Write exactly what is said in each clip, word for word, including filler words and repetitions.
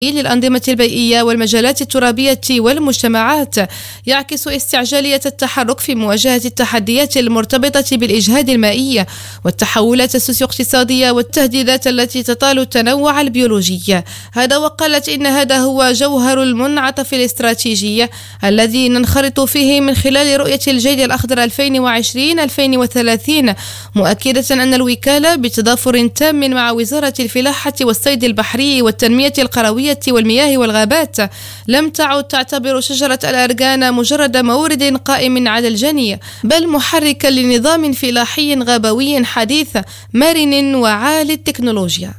للأنظمة البيئية والمجالات الترابية والمجتمعات، يعكس استعجالية التحرك في مواجهة التحديات المرتبطة بالإجهاد المائي والتحولات السوسيو-اقتصادية والتهديدات التي تطال التنوع البيولوجي. هذا وقالت إن هذا هو جوهر المنعطف الاستراتيجي الذي ننخرط فيه من خلال رؤية الجيل الأخضر ألفين وعشرين ألفين وثلاثين، مؤكدة أن الوكالة بتضافر تام مع وزارة الفلاحة والصيد البحري والتنمية القروية والمياه والغابات لم تعد تعتبر شجرة الأرغان مجرد مورد قائم على الجني، بل محركا لنظام فلاحي غابوي حديث مرن وعالي التكنولوجيا.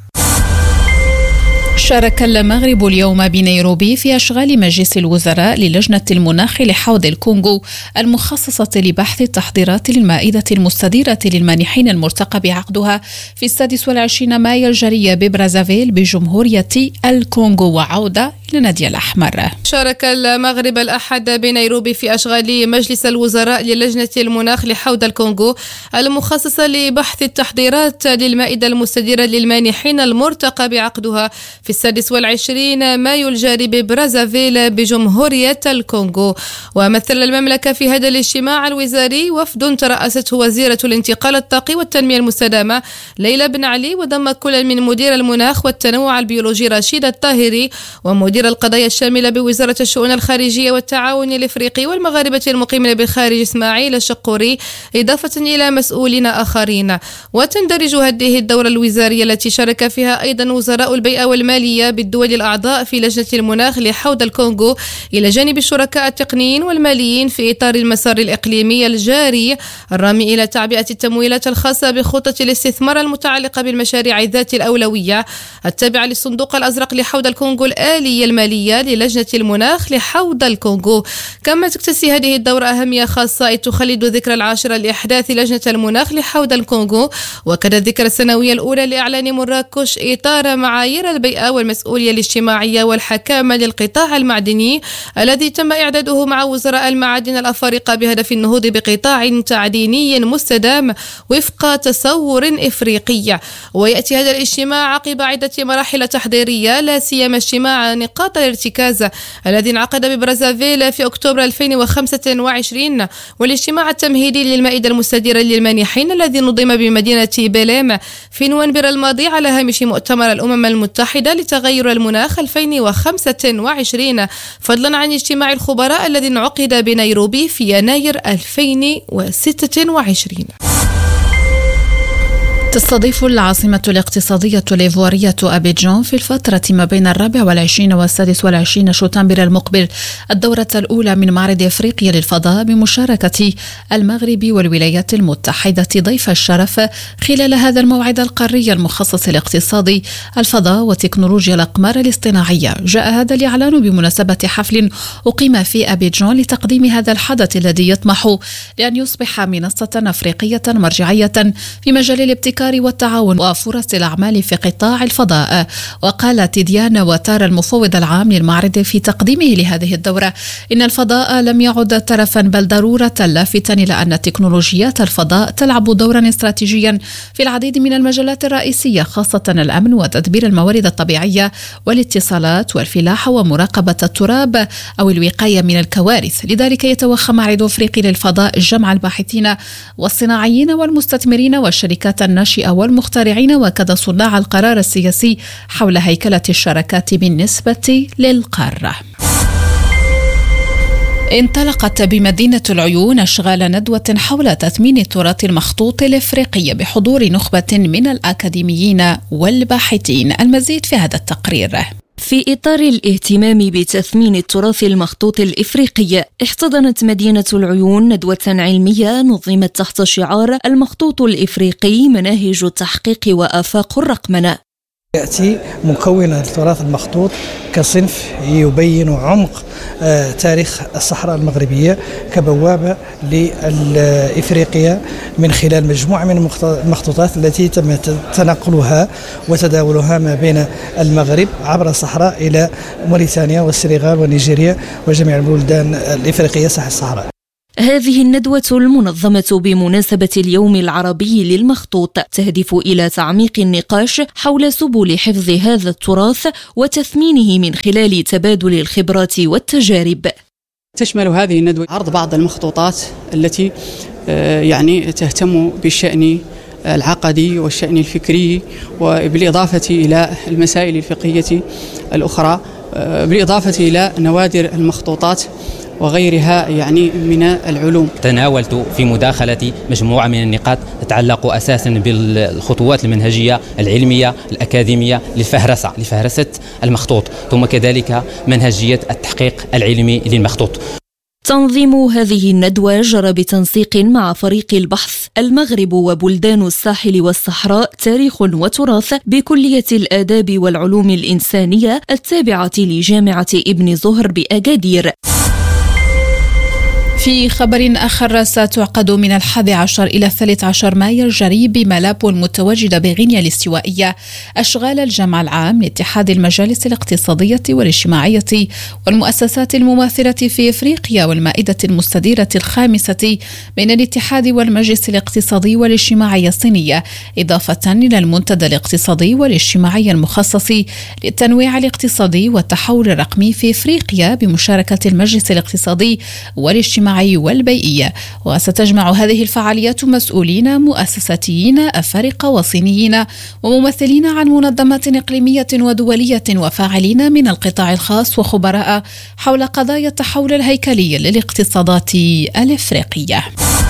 شارك المغرب اليوم بنيروبي في أشغال مجلس الوزراء للجنة المناخ لحوض الكونغو المخصصة لبحث التحضيرات للمائدة المستديرة للمانحين المرتقب عقدها في السادس والعشرين مايو الجاري ببرازافيل بجمهورية الكونغو وعودة إلى النادي الأحمر. شارك المغرب الأحد بنيروبي في أشغال مجلس الوزراء للجنة المناخ لحوض الكونغو المخصصة لبحث التحضيرات للمائدة المستديرة للمانحين المرتقب عقدها في السادس والعشرين مايو الجاري ببرازافيل بجمهورية الكونغو. ومثل المملكة في هذا الاجتماع الوزاري وفد ترأسته وزيرة الانتقال الطاقي والتنمية المستدامة ليلى بن علي، وضم كل من مدير المناخ والتنوع البيولوجي رشيد الطاهري ومدير القضايا الشاملة بوزارة الشؤون الخارجية والتعاون الإفريقي والمغاربة المقيمين بالخارج إسماعيل الشقوري، إضافة إلى مسؤولين آخرين. وتندرج هذه الدورة الوزارية التي شارك فيها أيضا وزراء البيئة والمالية بالدول الأعضاء في لجنة المناخ لحوض الكونغو إلى جانب الشركاء التقنيين والماليين في إطار المسار الإقليمي الجاري الرامي إلى تعبئة التمويلات الخاصة بخطة الاستثمار المتعلقة بالمشاريع ذات الأولوية التابعة للصندوق الأزرق لحوض الكونغو الآلية المالية للجنة المناخ لحوض الكونغو. كما تكتسي هذه الدورة أهمية خاصة إذ تخلد ذكرى العاشرة لإحداث لجنة المناخ لحوض الكونغو، وكذا الذكرى السنوية الأولى لإعلان مراكش إطار معايير البيئة والمسؤولية الاجتماعية والحكامة للقطاع المعدني الذي تم إعداده مع وزراء المعادن الأفارقة بهدف النهوض بقطاع تعديني مستدام وفق تصور إفريقي. ويأتي هذا الاجتماع عقب عدة مراحل تحضيرية، لا سيما اجتماع نقاط الارتكاز الذي انعقد ببرازافيل في أكتوبر ألفين وخمسة وعشرين، والاجتماع التمهيدي للمائدة المستديرة للمانحين الذي نظم بمدينة بليم في نوفمبر الماضي على هامش مؤتمر الأمم المتحدة لتغير المناخ ألفين وخمسة وعشرين، فضلا عن اجتماع الخبراء الذي انعقد بنيروبي في يناير ألفين وستة وعشرين. تستضيف العاصمة الاقتصادية الإيفوارية أبيجان في الفترة ما بين الرابع والعشرين والسادس والعشرين شتنبر المقبل الدورة الأولى من معرض أفريقيا للفضاء بمشاركة المغرب والولايات المتحدة ضيف الشرف خلال هذا الموعد القاري المخصص لاقتصاد الفضاء وتكنولوجيا الأقمار الاصطناعية. جاء هذا الإعلان بمناسبة حفل أقيم في أبيجان لتقديم هذا الحدث الذي يطمح لأن يصبح منصة أفريقية مرجعية في مجال الابتكار والتعاون وفرص الأعمال في قطاع الفضاء. وقال تيديان واتارا المفوض العام للمعرض في تقديمه لهذه الدورة إن الفضاء لم يعد ترفا بل ضرورة، لافتا إلى أن تكنولوجيات الفضاء تلعب دورا استراتيجيا في العديد من المجالات الرئيسية، خاصة الأمن وتدبير الموارد الطبيعية والاتصالات والفلاحة ومراقبة التراب أو الوقاية من الكوارث. لذلك يتوخى معرض أفريقي للفضاء جمع الباحثين والصناعيين والمستثمرين والشركات الناشئة والمخترعين وكذا صناع القرار السياسي حول هيكلة الشراكات بالنسبة للقارة. انطلقت بمدينة العيون أشغال ندوة حول تثمين التراث المخطوط الإفريقي بحضور نخبة من الأكاديميين والباحثين. المزيد في هذا التقرير. في إطار الاهتمام بتثمين التراث المخطوط الإفريقي، احتضنت مدينة العيون ندوة علمية نظمت تحت شعار المخطوط الإفريقي مناهج التحقيق وآفاق الرقمنة. يأتي مكون التراث المخطوط كصنف يبين عمق تاريخ الصحراء المغربية كبوابة لإفريقيا من خلال مجموعة من المخطوطات التي تم تنقلها وتداولها ما بين المغرب عبر الصحراء إلى موريتانيا والسنغال ونيجيريا وجميع البلدان الإفريقية ساحل الصحراء. هذه الندوة المنظمة بمناسبة اليوم العربي للمخطوط تهدف إلى تعميق النقاش حول سبل حفظ هذا التراث وتثمينه من خلال تبادل الخبرات والتجارب. تشمل هذه الندوة عرض بعض المخطوطات التي يعني تهتم بالشأن العقدي والشأن الفكري، وبالإضافة إلى المسائل الفقهية الأخرى، بالإضافة إلى نوادر المخطوطات وغيرها يعني من العلوم. تناولت في مداخلتي مجموعة من النقاط تتعلق أساسا بالخطوات المنهجية العلمية الأكاديمية للفهرسة لفهرسة المخطوط، ثم كذلك منهجية التحقيق العلمي للمخطوط. تنظيم هذه الندوة جرى بتنسيق مع فريق البحث المغرب وبلدان الساحل والصحراء تاريخ وتراث بكلية الآداب والعلوم الإنسانية التابعة لجامعة ابن زهر بأكادير. في خبر آخر، ستعقد من الحادي عشر إلى الثالث عشر مايو الجاري بملابو المتواجدة بغينيا الاستوائية أشغال الجمع العام لاتحاد المجالس الاقتصادية والاجتماعية والمؤسسات المماثلة في إفريقيا والمائدة المستديرة الخامسة بين الاتحاد والمجلس الاقتصادي والاجتماعي الصينية، إضافة إلى المنتدى الاقتصادي والاجتماعي المخصص للتنويع الاقتصادي والتحول الرقمي في إفريقيا بمشاركة المجلس الاقتصادي والاجتماعي والبيئية. وستجمع هذه الفعاليات مسؤولين مؤسساتيين أفارقة وصينيين وممثلين عن منظمات إقليمية ودولية وفاعلين من القطاع الخاص وخبراء حول قضايا التحول الهيكلي للاقتصادات الإفريقية.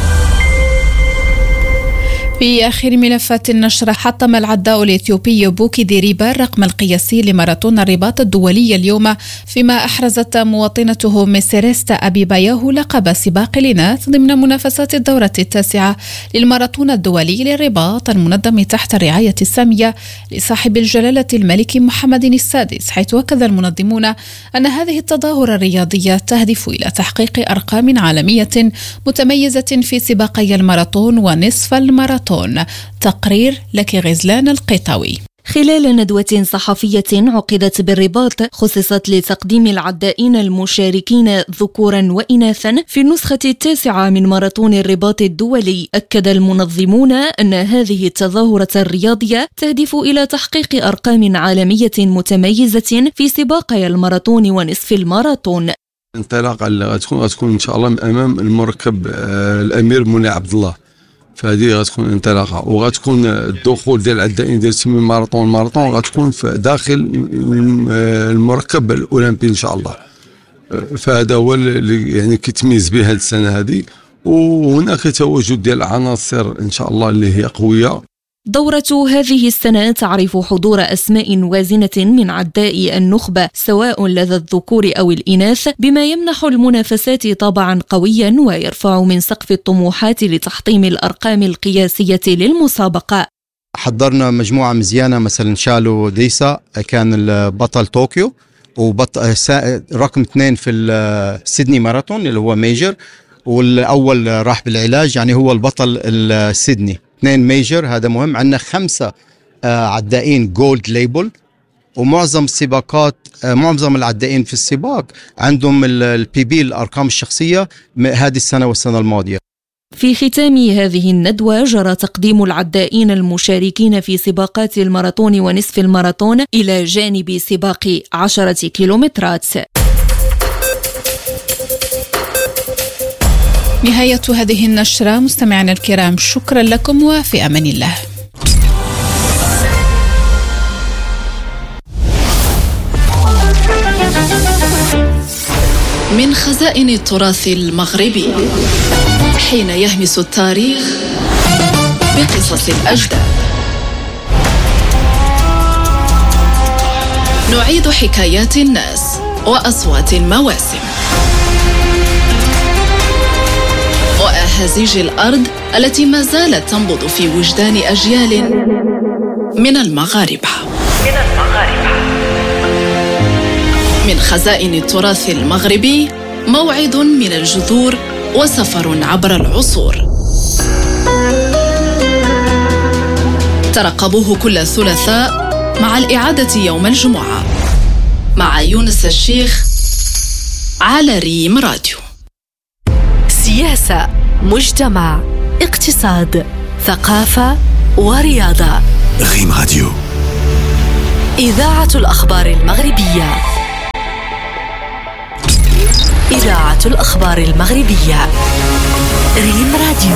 في آخر ملفات النشر، حطم العداء الإثيوبي بوكي ديريبا الرقم القياسي لماراثون الرباط الدولي اليوم، فيما أحرزت مواطنته ميسيريستا أبيباياه لقب سباق الإناث ضمن منافسات الدورة التاسعة للماراثون الدولي للرباط المنظم تحت الرعاية السامية لصاحب الجلالة الملك محمد السادس، حيث أكد المنظمون أن هذه التظاهرة الرياضية تهدف إلى تحقيق أرقام عالمية متميزة في سباقي الماراثون ونصف الماراثون. تقرير لك غزلان القطاوي. خلال ندوة صحفية عقدت بالرباط خصصت لتقديم العدائين المشاركين ذكورا وإناثا في النسخة التاسعة من ماراثون الرباط الدولي، أكد المنظمون أن هذه التظاهرة الرياضية تهدف إلى تحقيق أرقام عالمية متميزة في سباقي الماراثون ونصف الماراثون. الانطلاقة اللي غتكون غتكون إن شاء الله من أمام المركب الأمير منى عبد الله، فهذه غتكون انطلاقه، وغتكون الدخول ديال العدائين ديال تيم الماراثون الماراثون غتكون في داخل المركب الاولمبي ان شاء الله. فهذا هو اللي يعني كيتميز به هذه السنه هذه، وهناك تواجد ديال العناصر ان شاء الله اللي هي قويه. دورة هذه السنة تعرف حضور أسماء وازنة من عداء النخبة سواء لدى الذكور أو الإناث، بما يمنح المنافسات طابعا قويا ويرفع من سقف الطموحات لتحطيم الأرقام القياسية للمسابقة. حضرنا مجموعة مزيانة، مثلا شالو ديسا كان البطل طوكيو وبطل رقم اثنين في السيدني ماراثون اللي هو ميجر، والأول راح بالعلاج يعني هو البطل السيدني، اثنين ميجر. هذا مهم. عندنا خمسة عدائين جولد ليبل، ومعظم السباقات معظم العدائين في السباق عندهم البي بي الأرقام الشخصية هذه السنة والسنة الماضية. في ختام هذه الندوة جرى تقديم العدائين المشاركين في سباقات الماراثون ونصف الماراثون إلى جانب سباق عشرة كيلومترات. نهاية هذه النشرة مستمعينا الكرام، شكرا لكم وفي أمان الله. من خزائن التراث المغربي، حين يهمس التاريخ بقصص الأجداد، نعيد حكايات الناس وأصوات المواسم وأهازيج الأرض التي ما زالت تنبض في وجدان أجيال من المغاربة. من المغاربة من خزائن التراث المغربي، موعد من الجذور وسفر عبر العصور. ترقبوه كل ثلاثاء مع الإعادة يوم الجمعة مع يونس الشيخ على ريم راديو. سياسة، مجتمع، اقتصاد، ثقافة ورياضة. ريم راديو، إذاعة الأخبار المغربية. إذاعة الأخبار المغربية. ريم راديو.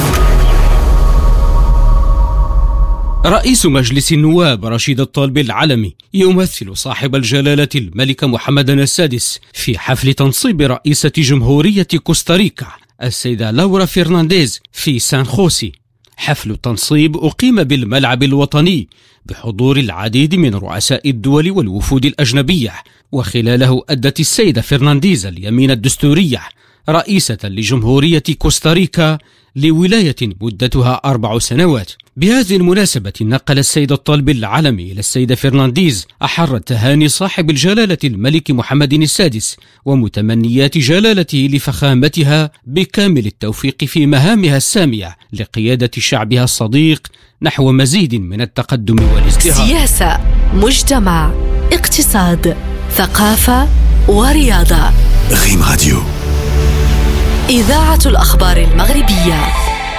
رئيس مجلس النواب رشيد الطالب العلمي يمثل صاحب الجلالة الملك محمد السادس في حفل تنصيب رئيسة جمهورية كوستاريكا السيدة لورا فرنانديز في سان خوسي. حفل التنصيب أقيم بالملعب الوطني بحضور العديد من رؤساء الدول والوفود الأجنبية، وخلاله أدت السيدة فرنانديز اليمين الدستورية رئيسة لجمهورية كوستاريكا لولاية مدتها أربع سنوات. بهذه المناسبة نقل السيد الطالب العلمي إلى السيدة فرنانديز أحر التهاني صاحب الجلالة الملك محمد السادس ومتمنيات جلالته لفخامتها بكامل التوفيق في مهامها السامية لقيادة شعبها الصديق نحو مزيد من التقدم والازدهار. سياسة، مجتمع، اقتصاد، ثقافة ورياضة. ريم راديو، إذاعة الأخبار المغربية.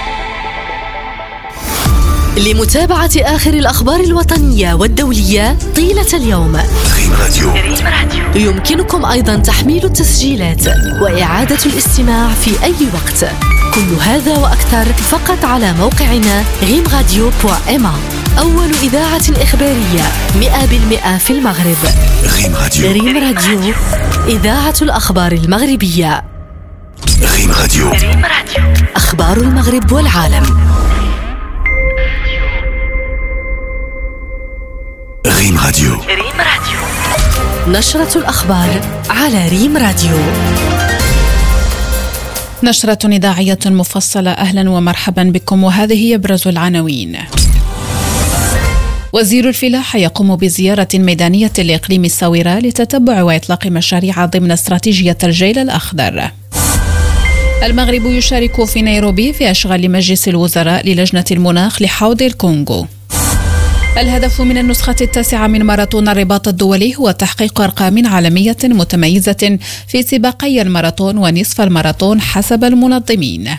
لمتابعة آخر الأخبار الوطنية والدولية طيلة اليوم، ريم راديو. يمكنكم أيضا تحميل التسجيلات وإعادة الاستماع في أي وقت. كل هذا وأكثر فقط على موقعنا ريم راديو دوت إم. أول إذاعة إخبارية مئة بالمئة في المغرب. ريم راديو. ريم راديو، إذاعة الأخبار المغربية. ريم راديو، أخبار المغرب والعالم. ريم راديو. نشرة الأخبار على ريم راديو. نشرة إذاعية مفصلة. أهلا ومرحبا بكم، وهذه يبرز العناوين. وزير الفلاحة يقوم بزيارة ميدانية لإقليم الساورة لتتبع وإطلاق مشاريع ضمن استراتيجية الجيل الأخضر. المغرب يشارك في نيروبي في أشغال مجلس الوزراء للجنة المناخ لحوض الكونغو. الهدف من النسخة التاسعة من ماراثون الرباط الدولي هو تحقيق أرقام عالمية متميزة في سباقي الماراثون ونصف الماراثون حسب المنظمين.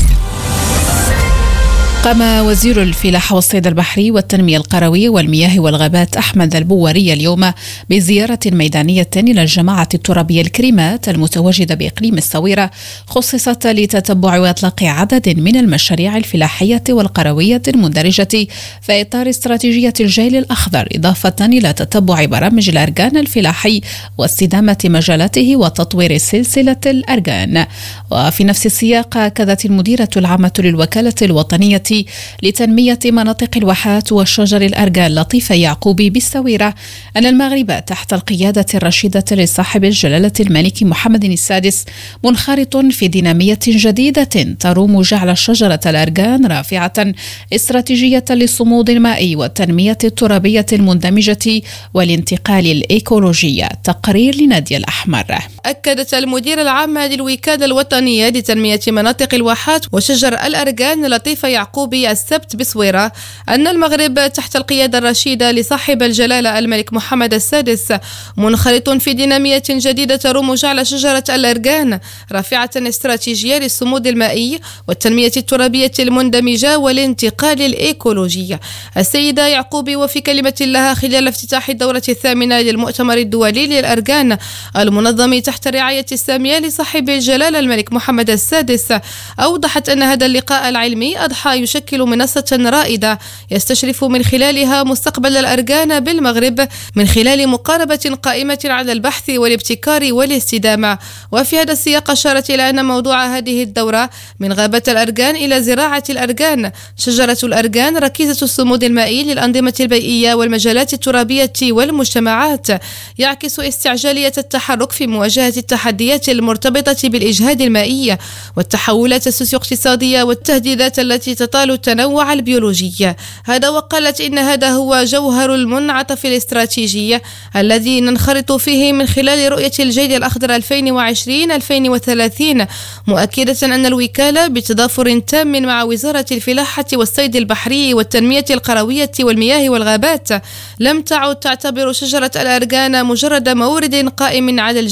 قام وزير الفلاحة والصيد البحري والتنمية القروية والمياه والغابات أحمد البواري اليوم بزيارة ميدانية إلى الجماعة الترابية الكريمات المتواجدة بإقليم الساويرة، خصصت لتتبع وإطلاق عدد من المشاريع الفلاحية والقروية المندرجة في إطار استراتيجية الجيل الأخضر، إضافة إلى تتبع برامج الأرجان الفلاحي واستدامة مجالاته وتطوير سلسلة الأرجان. وفي نفس السياق أكدت المديرة العامة للوكالة الوطنية لتنمية مناطق الواحات والشجر الأرجان لطيفة يعقوبي بالساويرة أن المغرب تحت القيادة الرشيدة لصاحب الجلالة الملك محمد السادس منخرط في دينامية جديدة تروم جعل شجرة الأرجان رافعة استراتيجية للصمود المائي والتنمية الترابية المندمجة والانتقال الإيكولوجي. تقرير لنادية الأحمر. أكدت المديرة العامة للوكالة الوطنية لتنمية مناطق الواحات وشجر الأرجان لطيفة يعقوبي السبت بصويرة أن المغرب تحت القيادة الرشيدة لصاحب الجلالة الملك محمد السادس منخرط في دينامية جديدة تروم جعل شجرة الأرجان رافعة استراتيجية للصمود المائي والتنمية الترابية المندمجة والانتقال الإيكولوجي. السيدة يعقوبي وفي كلمة لها خلال افتتاح الدورة الثامنة للمؤتمر الدولي للأرجان المنظم تحت رعاية السامية لصاحب الجلالة الملك محمد السادس، أوضحت أن هذا اللقاء العلمي أضحى يشكل منصة رائدة يستشرف من خلالها مستقبل الأرجان بالمغرب من خلال مقاربة قائمة على البحث والابتكار والاستدامة. وفي هذا السياق أشارت إلى أن موضوع هذه الدورة من غابة الأرجان إلى زراعة الأرجان، شجرة الأرجان ركيزة الصمود المائي للأنظمة البيئية والمجالات الترابية والمجتمعات، يعكس استعجالية التحرك في مواجهة التحديات المرتبطة بالإجهاد المائي والتحولات السوسيو-اقتصادية والتهديدات التي تطال التنوع البيولوجي. هذا وقالت إن هذا هو جوهر المنعطف الاستراتيجي الذي ننخرط فيه من خلال رؤية الجيل الأخضر ألفين وعشرين ألفين وثلاثين، مؤكدة أن الوكالة بتضافر تام مع وزارة الفلاحة والصيد البحري والتنمية القروية والمياه والغابات لم تعد تعتبر شجرة الأرجان مجرد مورد قائم على الجني،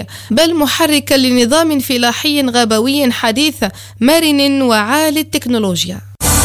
بل محركا لنظام فلاحي غابوي حديث مرن وعالي التكنولوجيا.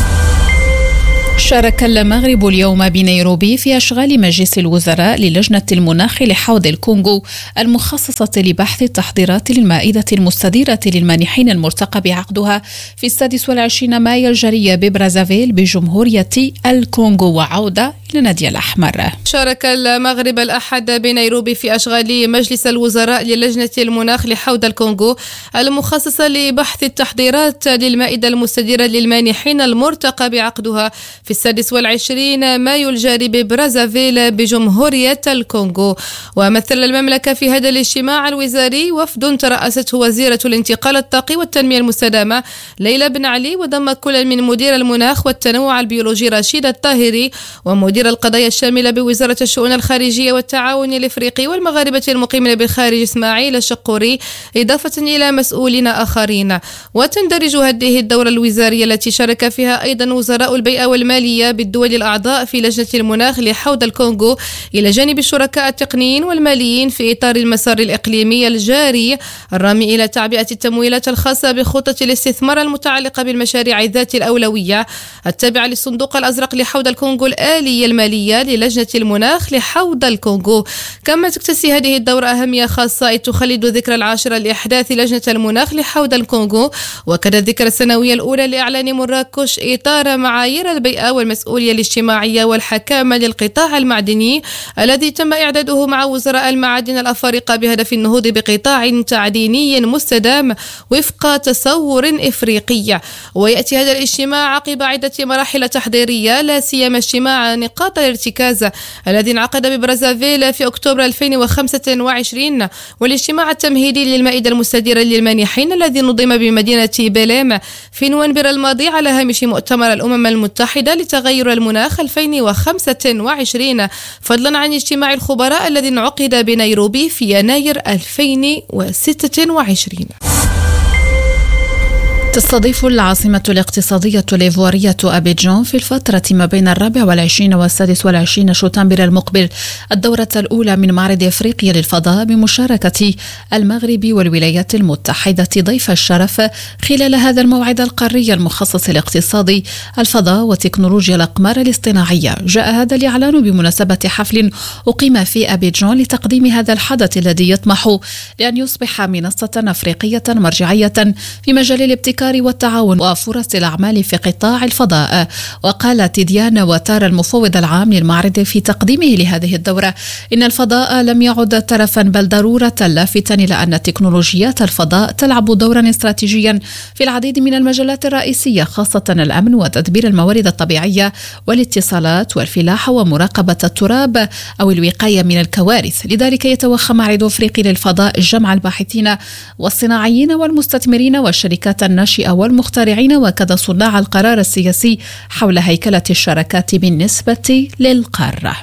شارك المغرب اليوم بنيروبي في أشغال مجلس الوزراء للجنة المناخ لحوض الكونغو المخصصة لبحث التحضيرات للمائدة المستديرة للمانحين المرتقب عقدها في السادس والعشرين مايو الجاري ببرازافيل بجمهورية الكونغو وعودة إلى النادي الأحمر. شارك المغرب الأحد بنيروبي في أشغال مجلس الوزراء للجنة المناخ لحوض الكونغو المخصصة لبحث التحضيرات للمائدة المستديرة للمانحين المرتقب عقدها في السادس والعشرين مايو الجاري ببرازافيل بجمهورية الكونغو. ومثل المملكة في هذا الاجتماع الوزاري وفد ترأسته وزيرة الانتقال الطاقي والتنمية المستدامة ليلى بن علي، وضم كل من مدير المناخ والتنوع البيولوجي رشيد الطاهري، ومدير القضايا الشاملة بوزارة الشؤون الخارجية والتعاون الإفريقي والمغاربة المقيمين بالخارج إسماعيل الشقوري، إضافة إلى مسؤولين آخرين. وتندرج هذه الدورة الوزارية التي شارك فيها أيضا وزراء البيئة والمالية بالدول الأعضاء في لجنة المناخ لحوض الكونغو إلى جانب الشركاء التقنيين والماليين في إطار المسار الإقليمي الجاري الرامي إلى تعبئة التمويلات الخاصة بخطة الاستثمار المتعلقة بالمشاريع ذات الأولوية التابعة للصندوق الأزرق لحوض الكونغو الآلية المالية للجنة المناخ لحوض الكونغو. كما تكتسي هذه الدورة أهمية خاصة إذ تخلد ذكرى العاشرة لإحداث لجنة المناخ لحوض الكونغو، وكذا الذكرى السنوية الأولى لإعلان مراكش إطار معايير البيئة والمسؤولية الاجتماعية والحكامة للقطاع المعدني الذي تم إعداده مع وزراء المعادن الأفارقة بهدف النهوض بقطاع تعديني مستدام وفق تصور إفريقي. ويأتي هذا الاجتماع عقب عدة مراحل تحضيرية، لا سيما اجتماع نقاط الارتكاز الذي انعقد ببرازافيل في أكتوبر ألفين وخمسة وعشرين، والاجتماع التمهيدي للمائدة المستديرة للمانحين الذي نظم بمدينة بليم في نوفمبر الماضي على هامش مؤتمر الأمم المتحدة لتغير المناخ ألفين وخمسة وعشرين، فضلا عن اجتماع الخبراء الذي انعقد بنيروبي في يناير ألفين وستة وعشرين. تستضيف العاصمة الاقتصادية الإيفوارية أبيجان في الفترة ما بين الرابع والعشرين والسادس والعشرين شتنبر المقبل الدورة الأولى من معرض إفريقيا للفضاء بمشاركة المغرب والولايات المتحدة ضيف الشرف خلال هذا الموعد القاري المخصص لاقتصاد الفضاء وتكنولوجيا الأقمار الاصطناعية. جاء هذا الإعلان بمناسبة حفل أقيم في أبيجان لتقديم هذا الحدث الذي يطمح لأن يصبح منصة أفريقية مرجعية في مجال الابتكار والتعاون وفرص الأعمال في قطاع الفضاء. وقال تيديان واتار المفوض العام للمعرض في تقديمه لهذه الدورة إن الفضاء لم يعد ترفا بل ضرورة، لافتا إلى أن تكنولوجيات الفضاء تلعب دورا استراتيجيا في العديد من المجالات الرئيسية، خاصة الأمن وتدبير الموارد الطبيعية والاتصالات والفلاحة ومراقبة التراب أو الوقاية من الكوارث. لذلك يتوخى معرض أفريقي للفضاء جمع الباحثين والصناعيين والمستثمرين والشركات الناشئة والمخترعين وكذا صناع القرار السياسي حول هيكلة الشراكات بالنسبة للقارة.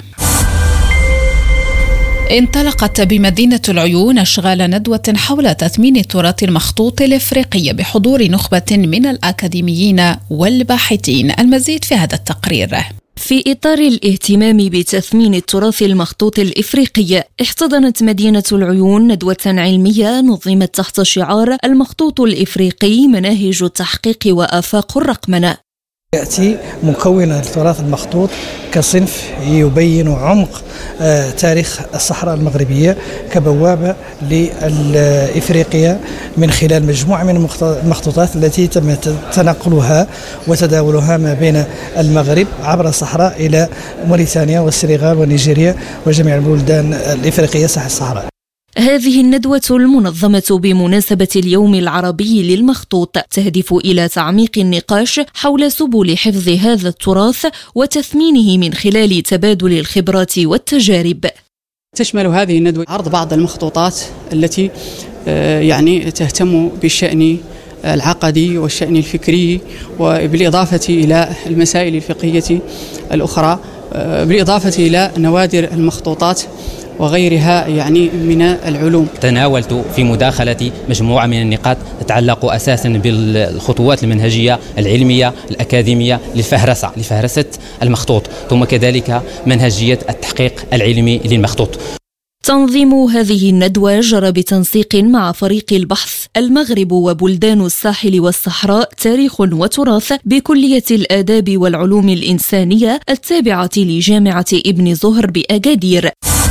انطلقت بمدينة العيون أشغال ندوة حول تثمين التراث المخطوط الإفريقي بحضور نخبة من الأكاديميين والباحثين. المزيد في هذا التقرير. في إطار الاهتمام بتثمين التراث المخطوط الإفريقي، احتضنت مدينة العيون ندوة علمية نظمت تحت شعار المخطوط الإفريقي مناهج التحقيق وآفاق الرقمنة. يأتي مكون التراث المخطوط كصنف يبين عمق تاريخ الصحراء المغربية كبوابة لإفريقيا من خلال مجموعة من المخطوطات التي تم تنقلها وتداولها ما بين المغرب عبر الصحراء إلى موريتانيا والسنغال ونيجيريا وجميع البلدان الإفريقية ساحل الصحراء. هذه الندوة المنظمة بمناسبة اليوم العربي للمخطوط تهدف إلى تعميق النقاش حول سبل حفظ هذا التراث وتثمينه من خلال تبادل الخبرات والتجارب. تشمل هذه الندوة عرض بعض المخطوطات التي يعني تهتم بالشأن العقدي والشأن الفكري وبالإضافة إلى المسائل الفقهية الأخرى، بالإضافة إلى نوادر المخطوطات وغيرها يعني من العلوم. تناولت في مداخلتي مجموعة من النقاط تتعلق أساسا بالخطوات المنهجية العلمية الأكاديمية للفهرسة لفهرسة المخطوط، ثم كذلك منهجية التحقيق العلمي للمخطوط. تنظيم هذه الندوة جرى بتنسيق مع فريق البحث المغرب وبلدان الساحل والصحراء تاريخ وتراث بكلية الآداب والعلوم الإنسانية التابعة لجامعة ابن زهر بأكادير.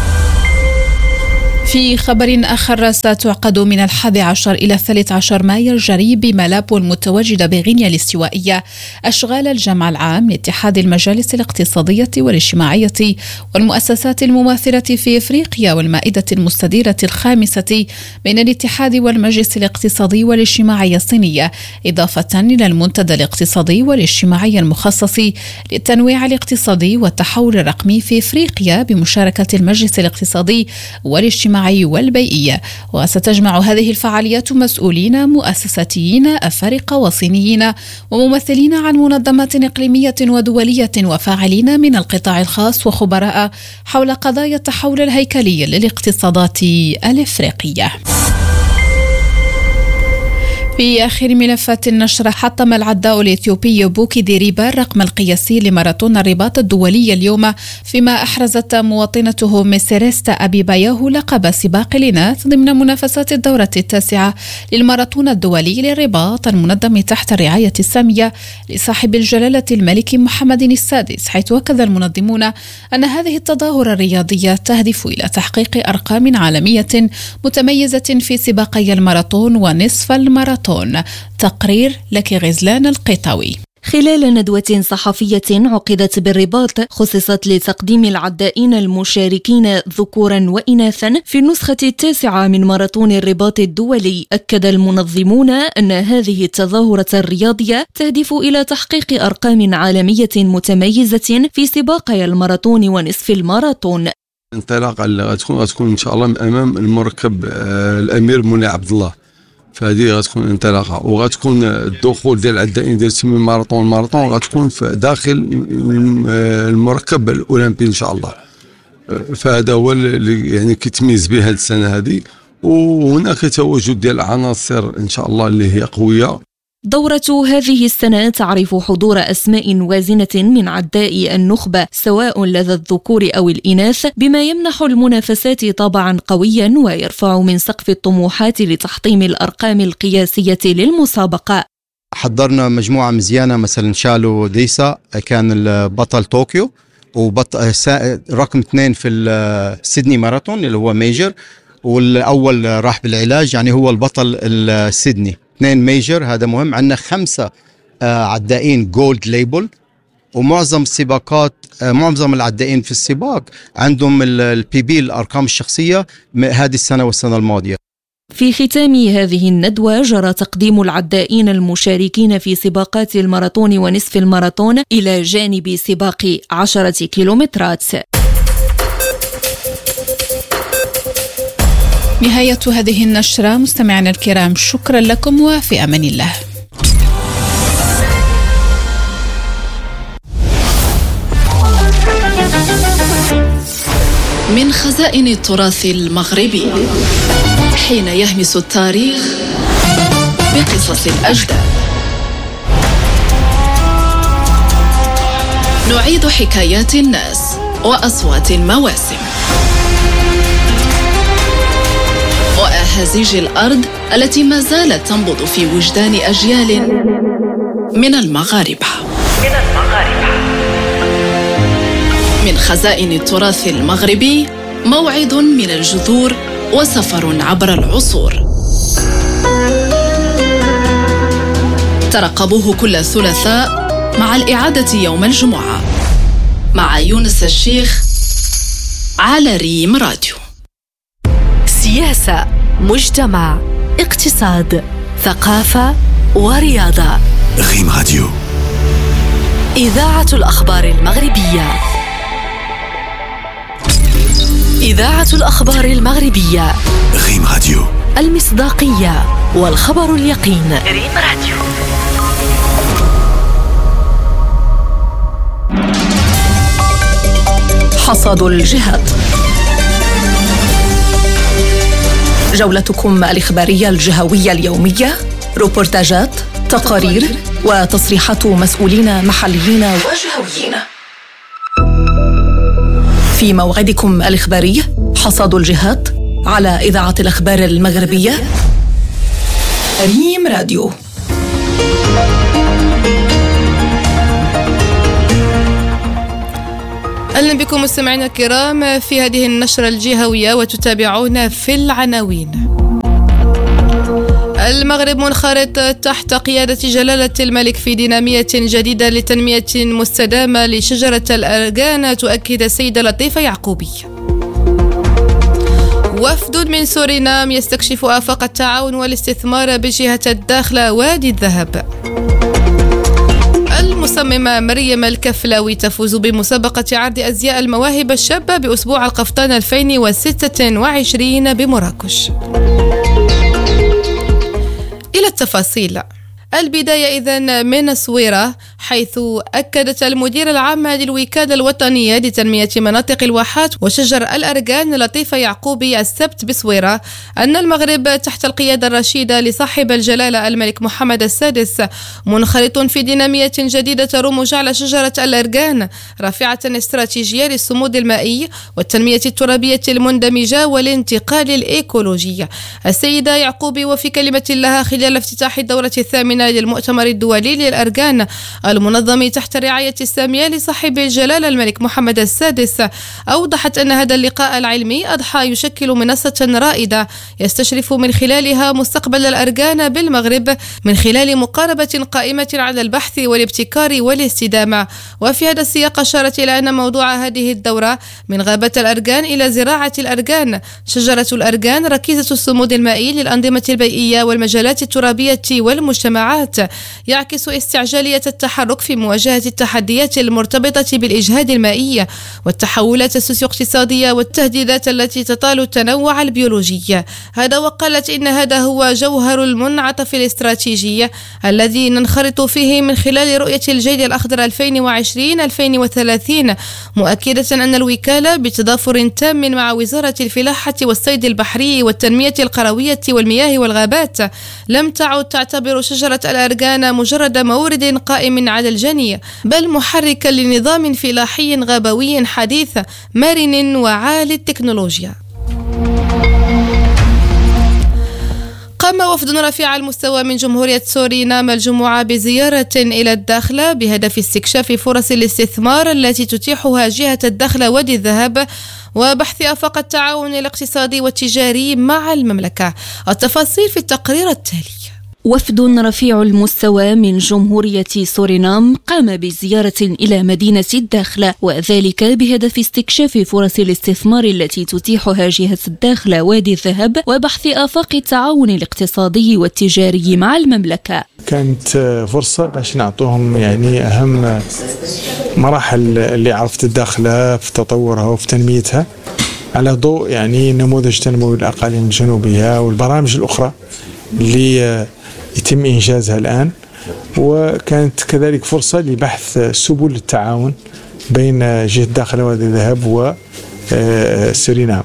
في خبر آخر، ستعقد من الحادي عشر إلى الثالث عشر مايو الجاري بملابو المتواجدة بغينيا الاستوائية أشغال الجمع العام لاتحاد المجالس الاقتصادية والاجتماعية والمؤسسات المماثلة في إفريقيا والمائدة المستديرة الخامسة بين الاتحاد والمجلس الاقتصادي والاجتماعي الصينية، إضافة إلى المنتدى الاقتصادي والاجتماعي المخصص للتنويع الاقتصادي والتحول الرقمي في إفريقيا بمشاركة المجلس الاقتصادي والاجتماعي والبيئية. وستجمع هذه الفعاليات مسؤولين مؤسساتيين أفارقة وصينيين وممثلين عن منظمات إقليمية ودولية وفاعلين من القطاع الخاص وخبراء حول قضايا التحول الهيكلي للاقتصادات الإفريقية. في آخر ملفات النشر، حطم العداء الإثيوبي بوكي ديريبا الرقم القياسي لماراثون الرباط الدولي اليوم، فيما أحرزت مواطنته ميسيريستا أبيباياه لقب سباق الإناث ضمن منافسات الدورة التاسعة للماراثون الدولي للرباط المنظم تحت الرعاية السامية لصاحب الجلالة الملك محمد السادس، حيث أكد المنظمون أن هذه التظاهرة الرياضية تهدف إلى تحقيق أرقام عالمية متميزة في سباقي الماراثون ونصف الماراثون. تقرير لك غزلان القطاوي. خلال ندوة صحفية عقدت بالرباط خصصت لتقديم العدائين المشاركين ذكورا وإناثا في النسخة التاسعة من ماراثون الرباط الدولي، أكد المنظمون أن هذه التظاهرة الرياضية تهدف إلى تحقيق أرقام عالمية متميزة في سباقي الماراثون ونصف الماراثون. الانطلاقة اللي غتكون غتكون إن شاء الله من أمام المركب الأمير منى عبد الله، فهذه غتكون انطلاقه، وغتكون الدخول ديال العدائين ديال سيمي ماراطون ماراطون غتكون في داخل المركب الاولمبي ان شاء الله. فهذا هو اللي يعني كيتميز به هذه السنه هذه، وهناك تواجد ديال عناصر ان شاء الله اللي هي قويه. دورة هذه السنة تعرف حضور أسماء وازنة من عداء النخبة سواء لدى الذكور أو الإناث، بما يمنح المنافسات طابعا قويا ويرفع من سقف الطموحات لتحطيم الأرقام القياسية للمسابقة. حضرنا مجموعة مزيانة، مثلا شالو ديسا كان البطل طوكيو وبطل رقم اثنين في السيدني ماراثون اللي هو ميجر، والأول راح بالعلاج يعني هو البطل السيدني. اثنين ميجر، هذا مهم. عندنا خمسة عدائين جولد ليبل، ومعظم السباقات معظم العدائين في السباق عندهم البي بي الأرقام الشخصية هذه السنة والسنة الماضية. في ختام هذه الندوة جرى تقديم العدائين المشاركين في سباقات الماراثون ونصف الماراثون إلى جانب سباق عشرة كيلومترات. نهاية هذه النشرة مستمعينا الكرام، شكرا لكم وفي أمان الله. من خزائن التراث المغربي، حين يهمس التاريخ بقصص الأجداد، نعيد حكايات الناس وأصوات المواسم وأهازيج الأرض التي ما زالت تنبض في وجدان أجيال من المغاربة. من المغاربة من خزائن التراث المغربي، موعد من الجذور وسفر عبر العصور. ترقبوه كل ثلاثاء مع الإعادة يوم الجمعة مع يونس الشيخ على ريم راديو. سياسة، مجتمع، اقتصاد، ثقافة ورياضة. ريم راديو، إذاعة الأخبار المغربية. إذاعة الأخبار المغربية. ريم راديو، المصداقية والخبر اليقين. ريم راديو. حصاد الجهات، جولتكم الإخبارية الجهوية اليومية، روبورتاجات، تقارير وتصريحات مسؤولين محليين وجهويين. في موعدكم الإخباري حصاد الجهات على إذاعة الأخبار المغربية ريم راديو. أهلا بكم مستمعينا الكرام في هذه النشرة الجهوية وتتابعون في العناوين. المغرب منخرط تحت قيادة جلالة الملك في دينامية جديدة لتنمية مستدامة لشجرة الأرغان، تؤكد السيدة لطيفة يعقوبي. وفد من سورينام يستكشف آفاق التعاون والاستثمار بجهة الداخلة وادي الذهب. المصممة مريم الكفلاوي تفوز بمسابقة عرض أزياء المواهب الشابة بأسبوع القفطان ألفين وستة وعشرين بمراكش. إلى التفاصيل. البداية إذن من الصويرة، حيث أكدت المديرة العامة للوكالة الوطنية لتنمية مناطق الواحات وشجر الأرغان لطيفة يعقوبي السبت بصويرة أن المغرب تحت القيادة الرشيدة لصاحب الجلالة الملك محمد السادس منخرط في دينامية جديدة تروم جعل شجرة الأرغان رافعة استراتيجية للصمود المائي والتنمية الترابية المندمجة والانتقال الإيكولوجي. السيدة يعقوبي وفي كلمة لها خلال افتتاح الدورة الثامنة للمؤتمر الدولي للأرغان المنظم تحت الرعاية السامية لصاحب الجلالة الملك محمد السادس، أوضحت أن هذا اللقاء العلمي أضحى يشكل منصة رائدة يستشرف من خلالها مستقبل الأرغان بالمغرب من خلال مقاربة قائمة على البحث والابتكار والاستدامة. وفي هذا السياق أشارت إلى أن موضوع هذه الدورة من غابة الأرغان إلى زراعة الأرغان، شجرة الأرغان ركيزة الصمود المائي للأنظمة البيئية والمجالات الترابية والمجتمعات، يعكس استعجالية التحرك في مواجهة التحديات المرتبطة بالإجهاد المائي والتحولات السوسيو-اقتصادية والتهديدات التي تطال التنوع البيولوجي. هذا وقالت إن هذا هو جوهر المنعطف الاستراتيجي الذي ننخرط فيه من خلال رؤية الجيل الأخضر ألفين وعشرين ألفين وثلاثين، مؤكدة أن الوكالة بتضافر تام مع وزارة الفلاحة والصيد البحري والتنمية القروية والمياه والغابات لم تعد تعتبر شجرة الأرغان مجرد مورد قائم على الجني، بل محركا لنظام فلاحي غابوي حديث مرن وعالي التكنولوجيا. قام وفد رفيع المستوى من جمهورية سورينام الجمعة بزيارة إلى الداخلة بهدف استكشاف فرص الاستثمار التي تتيحها جهة الداخلة وادي الذهب وبحث آفاق التعاون الاقتصادي والتجاري مع المملكة. التفاصيل في التقرير التالي. وفد رفيع المستوى من جمهورية سورينام قام بزيارة إلى مدينة الداخلة، وذلك بهدف استكشاف فرص الاستثمار التي تتيحها جهة الداخلة وادي الذهب وبحث آفاق التعاون الاقتصادي والتجاري مع المملكة. كانت فرصة باش نعطوهم يعني أهم مراحل اللي عرفت الداخلة في تطورها وفي تنميتها على ضوء يعني نموذج تنموي الأقاليم الجنوبية والبرامج الأخرى اللي يتم إنجازها الآن، وكانت كذلك فرصة لبحث سبل التعاون بين جهة الداخلة وادي الذهب وسورينام.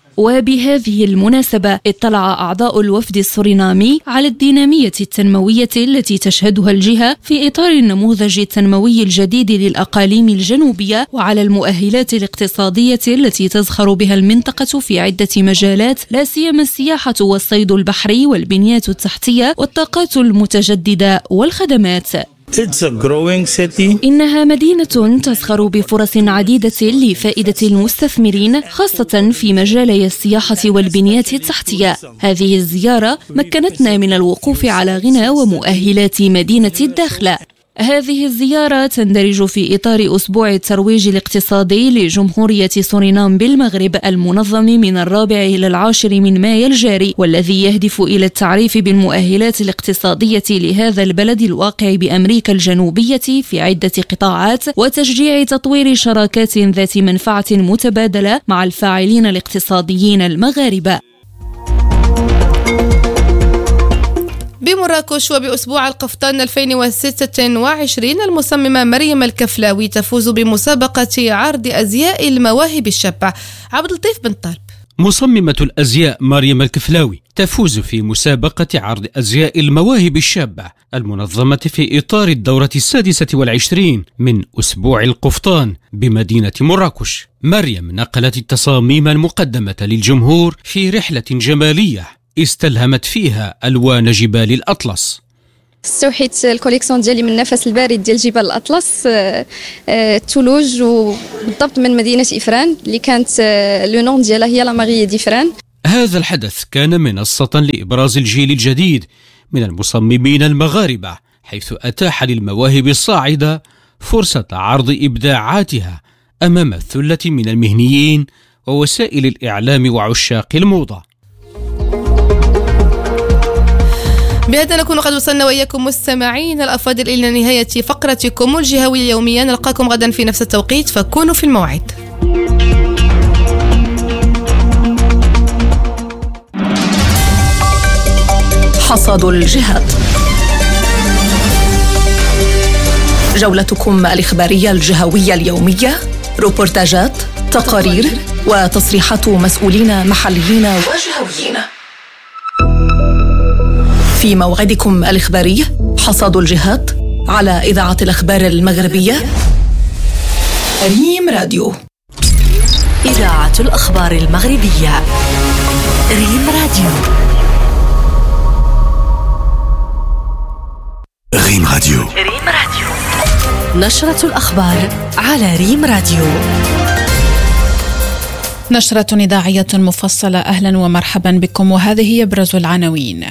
وبهذه المناسبة اطلع أعضاء الوفد السورينامي على الدينامية التنموية التي تشهدها الجهة في إطار النموذج التنموي الجديد للأقاليم الجنوبية وعلى المؤهلات الاقتصادية التي تزخر بها المنطقة في عدة مجالات، لا سيما السياحة والصيد البحري والبنيات التحتية والطاقات المتجددة والخدمات. It's a growing city. إنها مدينة تزخر بفرص عديدة لفائدة المستثمرين خاصة في مجالي السياحة والبنيات التحتية. هذه الزيارة مكنتنا من الوقوف على غنى ومؤهلات مدينة الداخلة. هذه الزيارة تندرج في إطار أسبوع الترويج الاقتصادي لجمهورية سورينام بالمغرب المنظم من الرابع إلى العاشر من مايو الجاري، والذي يهدف إلى التعريف بالمؤهلات الاقتصادية لهذا البلد الواقع بأمريكا الجنوبية في عدة قطاعات، وتشجيع تطوير شراكات ذات منفعة متبادلة مع الفاعلين الاقتصاديين المغاربة. بمراكش وبأسبوع القفطان ألفين وستة وعشرين المصممة مريم الكفلاوي تفوز بمسابقة عرض أزياء المواهب الشابة. عبد اللطيف بن طالب. مصممة الأزياء مريم الكفلاوي تفوز في مسابقة عرض أزياء المواهب الشابة المنظمة في إطار الدورة السادسة والعشرين من أسبوع القفطان بمدينة مراكش. مريم نقلت التصاميم المقدمة للجمهور في رحلة جمالية استلهمت فيها ألوان جبال الأطلس. استوحيت الكوليكسيون ديالي من النفس البارد ديال جبال الأطلس، تولوج، وبالضبط من مدينة إفران اللي كانت لو نون ديالها هي لا ماريي ديفران. هذا الحدث كان منصة لإبراز الجيل الجديد من المصممين المغاربة، حيث أتاح للمواهب الصاعدة فرصة عرض إبداعاتها أمام الثلة من المهنيين ووسائل الإعلام وعشاق الموضة. بهذا نكون قد وصلنا وإياكم مستمعين الأفاضل إلى نهاية فقرتكم الجهوية اليومية. نلقاكم غدا في نفس التوقيت، فكونوا في الموعد. حصاد الجهات، جولتكم الإخبارية الجهوية اليومية، روبورتاجات، تقارير وتصريحات مسؤولين محليين وجهويين. في موعدكم الإخباري حصاد الجهات على إذاعة الأخبار المغربية ريم راديو. إذاعة الأخبار المغربية ريم راديو. ريم راديو. ريم راديو. نشرة الأخبار على ريم راديو. نشرة إذاعية مفصلة. أهلا ومرحبا بكم، وهذه هي أبرز العناوين.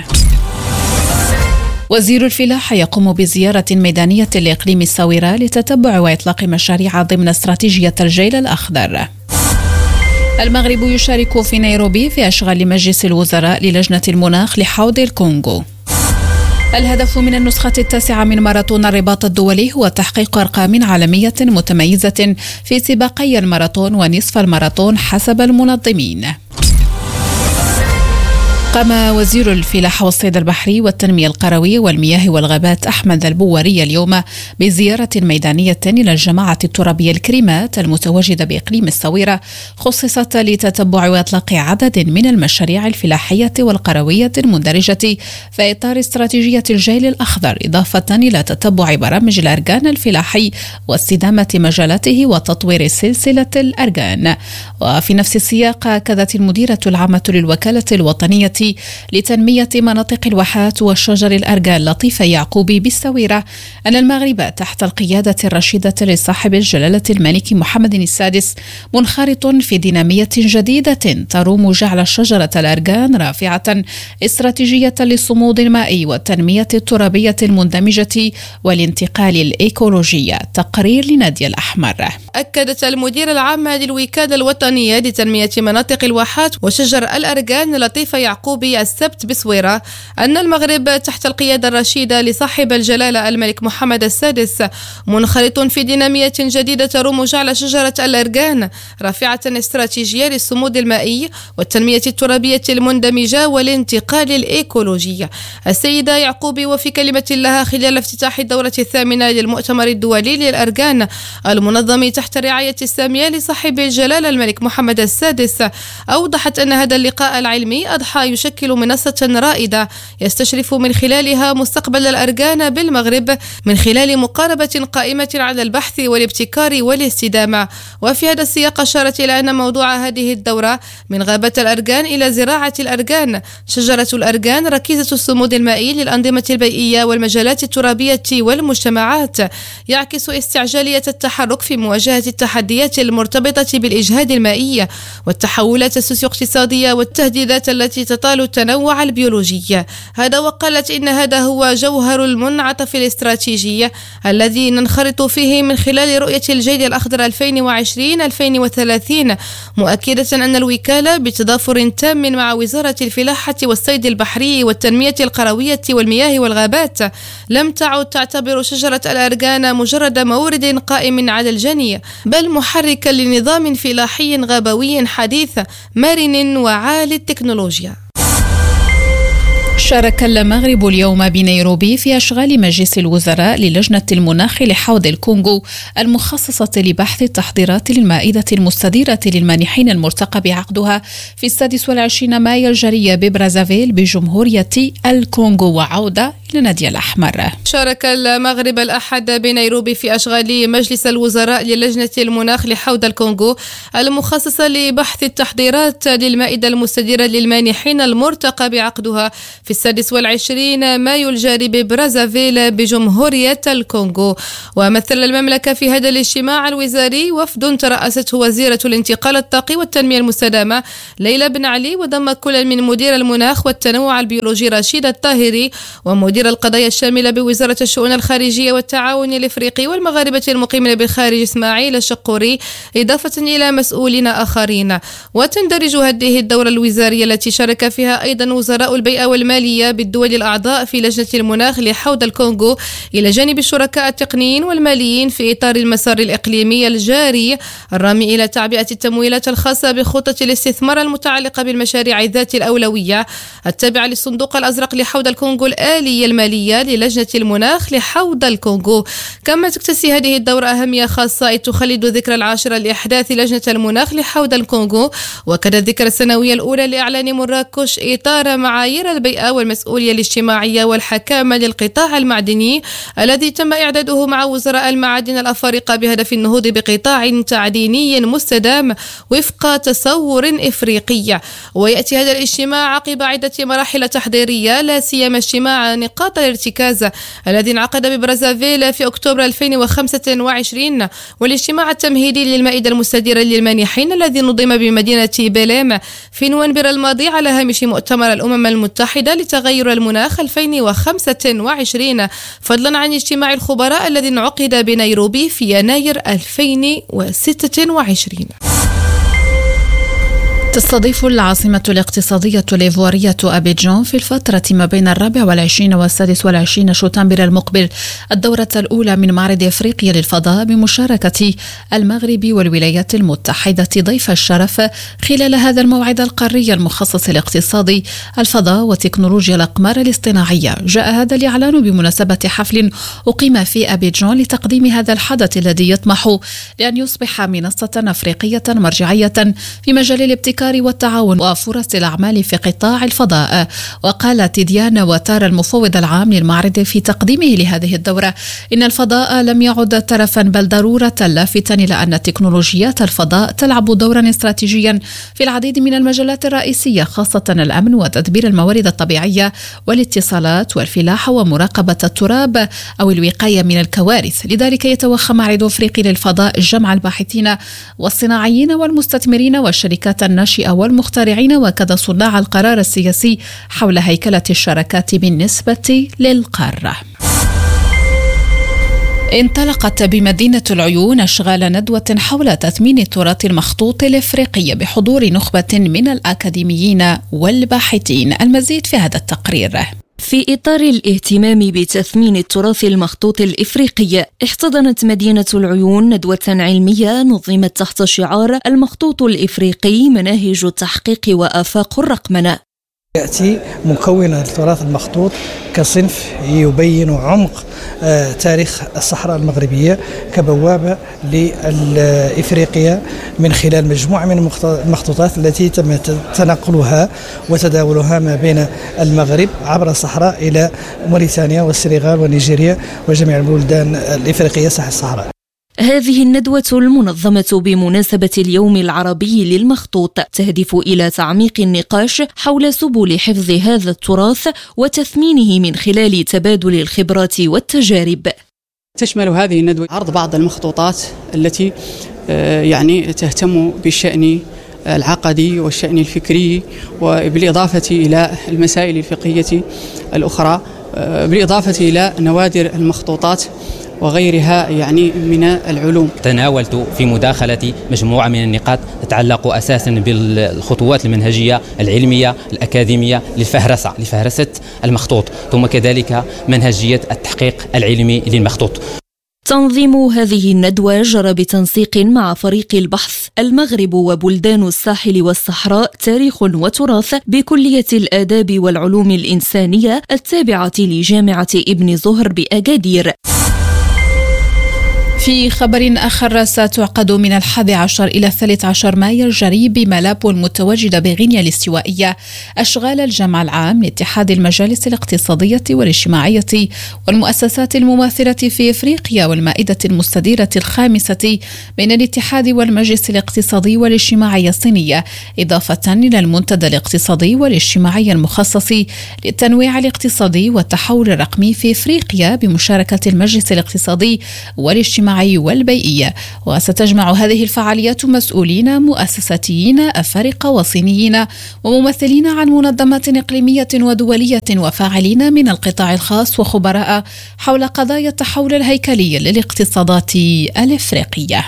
وزير الفلاحة يقوم بزيارة ميدانية لإقليم الساورة لتتبع وإطلاق مشاريع ضمن استراتيجية الجيل الأخضر. المغرب يشارك في نيروبي في أشغال مجلس الوزراء للجنة المناخ لحوض الكونغو. الهدف من النسخة التاسعة من ماراثون الرباط الدولي هو تحقيق أرقام عالمية متميزة في سباقي الماراثون ونصف الماراثون حسب المنظمين. قام وزير الفلاحة والصيد البحري والتنمية القروية والمياه والغابات أحمد البواري اليوم بزيارة ميدانية إلى الجماعة الترابية الكريمات المتواجدة بإقليم الساورة، خصصت لتتبع وإطلاق عدد من المشاريع الفلاحية والقروية المندرجة في إطار استراتيجية الجيل الأخضر، إضافة إلى تتبع برامج الأرجان الفلاحي واستدامة مجالاته وتطوير سلسلة الأرجان. وفي نفس السياق أكدت المديرة العامة للوكالة الوطنية لتنمية مناطق الواحات والشجر الأرجان لطيفة يعقوبي بالساورة أن المغرب تحت القيادة الرشيدة لصاحب الجلالة الملك محمد السادس منخرط في دينامية جديدة تروم جعل شجرة الأرجان رافعة استراتيجية للصمود المائي والتنمية الترابية المندمجة والانتقال الإيكولوجي. تقرير لنادية الأحمر. أكدت المديرة العامة للوكالة الوطنية لتنمية مناطق الواحات وشجر الأرجان لطيفة يعقوبي السبت بصويرة أن المغرب تحت القيادة الرشيدة لصاحب الجلالة الملك محمد السادس منخرط في دينامية جديدة تروم جعل شجرة الأرجان رافعة استراتيجية للصمود المائي والتنمية الترابية المندمجة والانتقال الإيكولوجي. السيدة يعقوبي وفي كلمة لها خلال افتتاح الدورة الثامنة للمؤتمر الدولي للأرجان المنظم تحت الرعاية السامية لصاحب الجلالة الملك محمد السادس، أوضحت أن هذا اللقاء العلمي أضحى يشكل منصة رائدة يستشرف من خلالها مستقبل الأرجان بالمغرب من خلال مقاربة قائمة على البحث والابتكار والاستدامة. وفي هذا السياق أشارت إلى أن موضوع هذه الدورة من غابة الأرجان إلى زراعة الأرجان، شجرة الأرجان ركيزة الصمود المائي للأنظمة البيئية والمجالات الترابية والمجتمعات، يعكس استعجالية التحرك في مواجهة التحديات المرتبطة بالإجهاد المائي والتحولات السوسيو-اقتصادية والتهديدات التي تطال التنوع البيولوجي. هذا وقالت إن هذا هو جوهر المنعطف الاستراتيجي الذي ننخرط فيه من خلال رؤية الجيل الأخضر ألفين وعشرين ألفين وثلاثين، مؤكدة أن الوكالة بتضافر تام مع وزارة الفلاحة والصيد البحري والتنمية القروية والمياه والغابات لم تعد تعتبر شجرة الأرجان مجرد مورد قائم على الجني، بل محركا لنظام فلاحي غابوي حديث مرن وعالي التكنولوجيا. شارك المغرب اليوم بنيروبي في أشغال مجلس الوزراء للجنة المناخ لحوض الكونغو المخصصة لبحث التحضيرات للمائدة المستديرة للمانحين المرتقب عقدها في السادس والعشرين مايو الجاري ببرازافيل بجمهورية الكونغو. وعودة إلى نادية الأحمر. شارك المغرب الأحد بنيروبي في أشغال مجلس الوزراء للجنة المناخ لحوض الكونغو المخصصة لبحث التحضيرات للمائدة المستديرة للمانحين المرتقب عقدها في السادس والعشرين مايو الجاري ببرازافيل بجمهورية الكونغو. ومثل المملكة في هذا الاجتماع الوزاري وفد ترأسته وزيرة الانتقال الطاقي والتنمية المستدامة ليلى بن علي، وضم كل من مدير المناخ والتنوع البيولوجي رشيد الطاهري ومدير القضايا الشاملة بوزارة الشؤون الخارجية والتعاون الإفريقي والمغاربة المقيمين بالخارج إسماعيل الشقوري، إضافة إلى مسؤولين آخرين. وتندرج هذه الدورة الوزارية التي شارك فيها أيضا وزراء البيئة والمالية بالدول الأعضاء في لجنة المناخ لحوض الكونغو إلى جانب الشركاء التقنيين والماليين في إطار المسار الإقليمي الجاري الرامي إلى تعبئة التمويلات الخاصة بخطة الاستثمار المتعلقة بالمشاريع ذات الأولوية التابعة للصندوق الأزرق لحوض الكونغو الآلية المالية للجنة المناخ لحوض الكونغو. كما تكتسي هذه الدورة أهمية خاصة إذ تخلد ذكرى العاشرة لإحداث لجنة المناخ لحوض الكونغو، وكذا الذكرى السنوية الأولى لإعلان مراكش إطار معايير البيئة والمسؤولية الاجتماعية والحكامة للقطاع المعدني الذي تم إعداده مع وزراء المعادن الأفارقة بهدف النهوض بقطاع تعديني مستدام وفق تصور إفريقي. ويأتي هذا الاجتماع عقب عدة مراحل تحضيرية لا سيما اجتماع نقاط الارتكاز الذي انعقد ببرازافيل في أكتوبر ألفين وخمسة وعشرين والاجتماع التمهيدي للمائدة المستديرة للمانحين الذي نظم بمدينة بلام في نوفمبر الماضي على هامش مؤتمر الأمم المتحدة لتغير المناخ ألفين وخمسة وعشرين، فضلا عن اجتماع الخبراء الذي انعقد بنيروبي في يناير ألفين وستة وعشرين. تستضيف العاصمة الاقتصادية الإيفوارية أبيجان في الفترة ما بين الرابع والعشرين والسادس والعشرين شتنبر المقبل الدورة الأولى من معرض إفريقيا للفضاء بمشاركة المغرب والولايات المتحدة ضيف الشرف خلال هذا الموعد القاري المخصص لاقتصاد الفضاء وتكنولوجيا الأقمار الاصطناعية. جاء هذا الإعلان بمناسبة حفل أقيم في أبيجان لتقديم هذا الحدث الذي يطمح لأن يصبح منصة أفريقية مرجعية في مجال الابتكار والتعاون وفرص الأعمال في قطاع الفضاء. وقال تيديان وتارا المفوض العام للمعرض في تقديمه لهذه الدورة إن الفضاء لم يعد ترفا بل ضرورة، لافتا إلى أن تكنولوجيات الفضاء تلعب دورا استراتيجيا في العديد من المجالات الرئيسية خاصة الأمن وتدبير الموارد الطبيعية والاتصالات والفلاحة ومراقبة التراب أو الوقاية من الكوارث. لذلك يتوخى معرض أفريقي للفضاء جمع الباحثين والصناعيين والمستثمرين والشركات الناشئة والمخترعين وكذا صناع القرار السياسي حول هيكلة الشراكات بالنسبة للقارة. انطلقت بمدينة العيون أشغال ندوة حول تثمين التراث المخطوط الإفريقي بحضور نخبة من الأكاديميين والباحثين. المزيد في هذا التقرير. في إطار الاهتمام بتثمين التراث المخطوط الإفريقي، احتضنت مدينة العيون ندوة علمية نظمت تحت شعار المخطوط الإفريقي مناهج التحقيق وآفاق الرقمنة. يأتي مكون التراث المخطوط كصنف يبين عمق تاريخ الصحراء المغربية كبوابة لإفريقيا من خلال مجموعة من المخطوطات التي تم تنقلها وتداولها ما بين المغرب عبر الصحراء إلى موريتانيا والسنغال ونيجيريا وجميع البلدان الإفريقية ساحل الصحراء. هذه الندوة المنظمة بمناسبة اليوم العربي للمخطوط تهدف إلى تعميق النقاش حول سبل حفظ هذا التراث وتثمينه من خلال تبادل الخبرات والتجارب. تشمل هذه الندوة عرض بعض المخطوطات التي يعني تهتم بالشأن العقدي والشأن الفكري وبالإضافة إلى المسائل الفقهية الأخرى، بالإضافة إلى نوادر المخطوطات وغيرها يعني من العلوم. تناولت في مداخلتي مجموعة من النقاط تتعلق أساسا بالخطوات المنهجية العلمية الأكاديمية للفهرسة لفهرسة المخطوط، ثم كذلك منهجية التحقيق العلمي للمخطوط. تنظيم هذه الندوة جرى بتنسيق مع فريق البحث المغرب وبلدان الساحل والصحراء تاريخ وتراث بكلية الآداب والعلوم الإنسانية التابعة لجامعة ابن زهر بأكادير. في خبر آخر، ستعقد من الحادي عشر إلى الثالث عشر مايو الجاري بملابو المتواجدة بغينيا الاستوائية أشغال الجمع العام لاتحاد المجالس الاقتصادية والاجتماعية والمؤسسات المماثلة في إفريقيا والمائدة المستديرة الخامسة بين الاتحاد والمجلس الاقتصادي والاجتماعي الصينية، إضافة إلى المنتدى الاقتصادي والاجتماعي المخصص للتنويع الاقتصادي والتحول الرقمي في إفريقيا بمشاركة المجلس الاقتصادي والاجتماعي والبيئية. وستجمع هذه الفعاليات مسؤولين مؤسساتيين أفارقة وصينيين وممثلين عن منظمات إقليمية ودولية وفاعلين من القطاع الخاص وخبراء حول قضايا التحول الهيكلي للاقتصادات الإفريقية.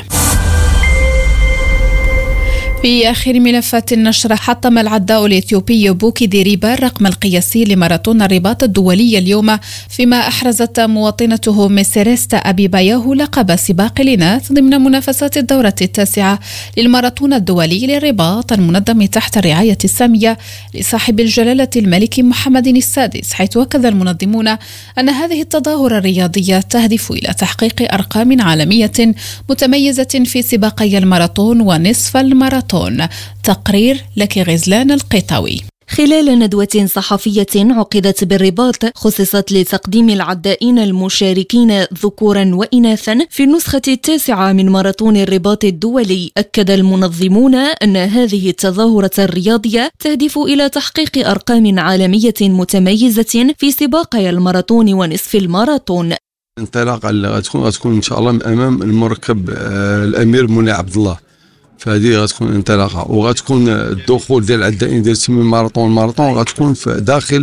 في آخر ملفات النشر، حطم العداء الإثيوبي بوكي ديريبا الرقم القياسي لماراثون الرباط الدولي اليوم، فيما أحرزت مواطنته ميسيريستا أبيباياه لقب سباق الإناث ضمن منافسات الدورة التاسعة للماراثون الدولي للرباط المنظم تحت الرعاية السامية لصاحب الجلالة الملك محمد السادس، حيث أكد المنظمون أن هذه التظاهرة الرياضية تهدف إلى تحقيق أرقام عالمية متميزة في سباقي الماراثون ونصف الماراثون. تقرير لك غزلان القيطاوي. خلال ندوة صحفية عقدت بالرباط خصصت لتقديم العدائين المشاركين ذكورا وإناثا في النسخة التاسعة من ماراثون الرباط الدولي، أكد المنظمون أن هذه التظاهرة الرياضية تهدف إلى تحقيق أرقام عالمية متميزة في سباقي الماراثون ونصف الماراثون. انطلاقا غتكون غتكون إن شاء الله أمام المركب الأمير منى عبد الله، فهذه غتكون انطلاقه، وغتكون الدخول ديال العدائين ديال سيمي ماراطون ماراطون غتكون في داخل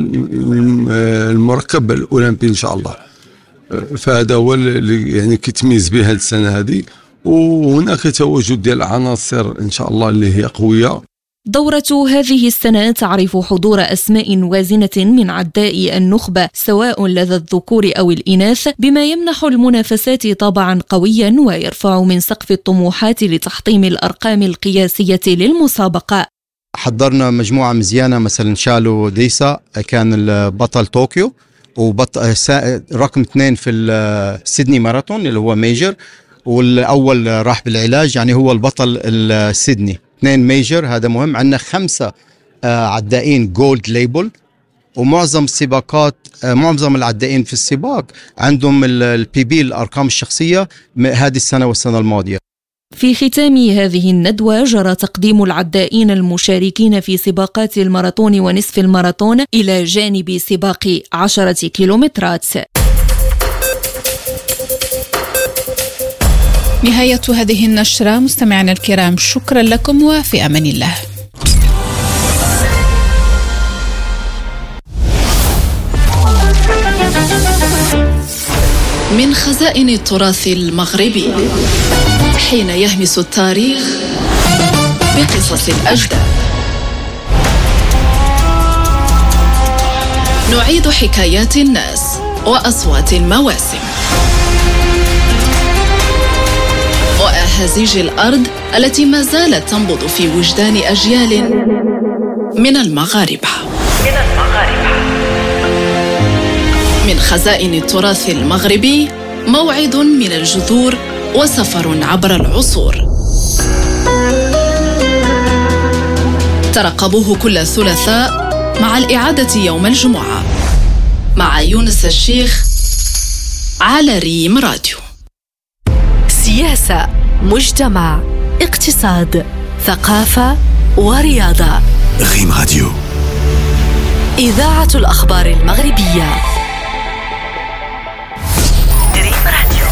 المركب الاولمبي ان شاء الله. فهذا هو اللي يعني كيتميز به هذه السنه هذه، وهناك تواجد ديال العناصر ان شاء الله اللي هي قويه. دورة هذه السنة تعرف حضور أسماء وازنة من عداء النخبة سواء لدى الذكور أو الإناث، بما يمنح المنافسات طابعا قويا ويرفع من سقف الطموحات لتحطيم الأرقام القياسية للمسابقة. حضرنا مجموعة مزيانة، مثلا شالو ديسا كان البطل طوكيو وبطل رقم اثنين في السيدني ماراثون اللي هو ميجر، والأول راح بالعلاج يعني هو البطل السيدني. اثنين ميجر، هذا مهم. عندنا خمسة عدائين جولد ليبل، ومعظم السباقات معظم العدائين في السباق عندهم البي بي الأرقام الشخصية هذه السنة والسنة الماضية. في ختام هذه الندوة جرى تقديم العدائين المشاركين في سباقات الماراثون ونصف الماراثون إلى جانب سباق عشرة كيلومترات. نهاية هذه النشرة مستمعينا الكرام، شكرا لكم وفي أمان الله. من خزائن التراث المغربي، حين يهمس التاريخ بقصص الأجداد، نعيد حكايات الناس وأصوات المواسم وأهازيج الأرض التي ما زالت تنبض في وجدان أجيال من المغاربة. من المغاربة من خزائن التراث المغربي، موعد من الجذور وسفر عبر العصور. ترقبوه كل ثلاثاء مع الإعادة يوم الجمعة مع يونس الشيخ على ريم راديو. سياسة، مجتمع، اقتصاد، ثقافة ورياضة. ريم راديو، إذاعة الأخبار المغربية. ريم راديو.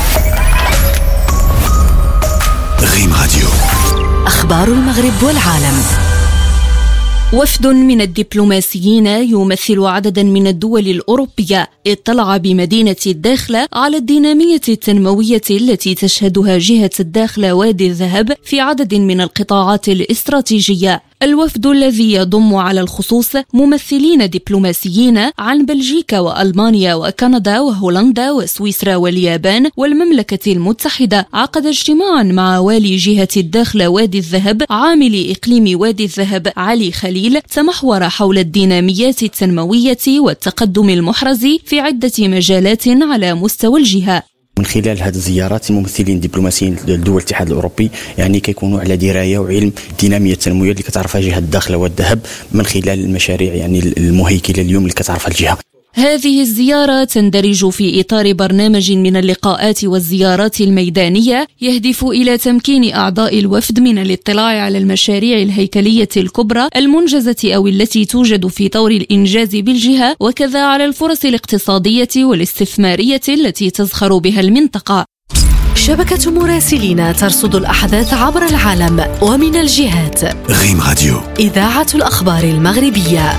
ريم راديو، أخبار المغرب والعالم. وفد من الدبلوماسيين يمثل عددا من الدول الأوروبية اطلع بمدينة الداخلة على الدينامية التنموية التي تشهدها جهة الداخلة وادي الذهب في عدد من القطاعات الاستراتيجية، الوفد الذي يضم على الخصوص ممثلين دبلوماسيين عن بلجيكا وألمانيا وكندا وهولندا وسويسرا واليابان والمملكة المتحدة عقد اجتماعا مع والي جهة الداخلة وادي الذهب عامل إقليم وادي الذهب علي خليل تمحور حول الديناميات التنموية والتقدم المحرز في عدة مجالات على مستوى الجهة. من خلال هذه الزيارات الممثلين الدبلوماسيين لدول الاتحاد الأوروبي يعني كيكونوا على دراية وعلم الدينامية التنموية اللي كتعرفها جهة الداخلة والذهب من خلال المشاريع يعني المهيكلة اليوم اللي كتعرفها الجهة. هذه الزيارة تندرج في إطار برنامج من اللقاءات والزيارات الميدانية يهدف إلى تمكين أعضاء الوفد من الاطلاع على المشاريع الهيكلية الكبرى المنجزة أو التي توجد في طور الإنجاز بالجهة، وكذا على الفرص الاقتصادية والاستثمارية التي تزخر بها المنطقة. شبكة مراسلين ترصد الأحداث عبر العالم ومن الجهات. غيم راديو، إذاعة الأخبار المغربية.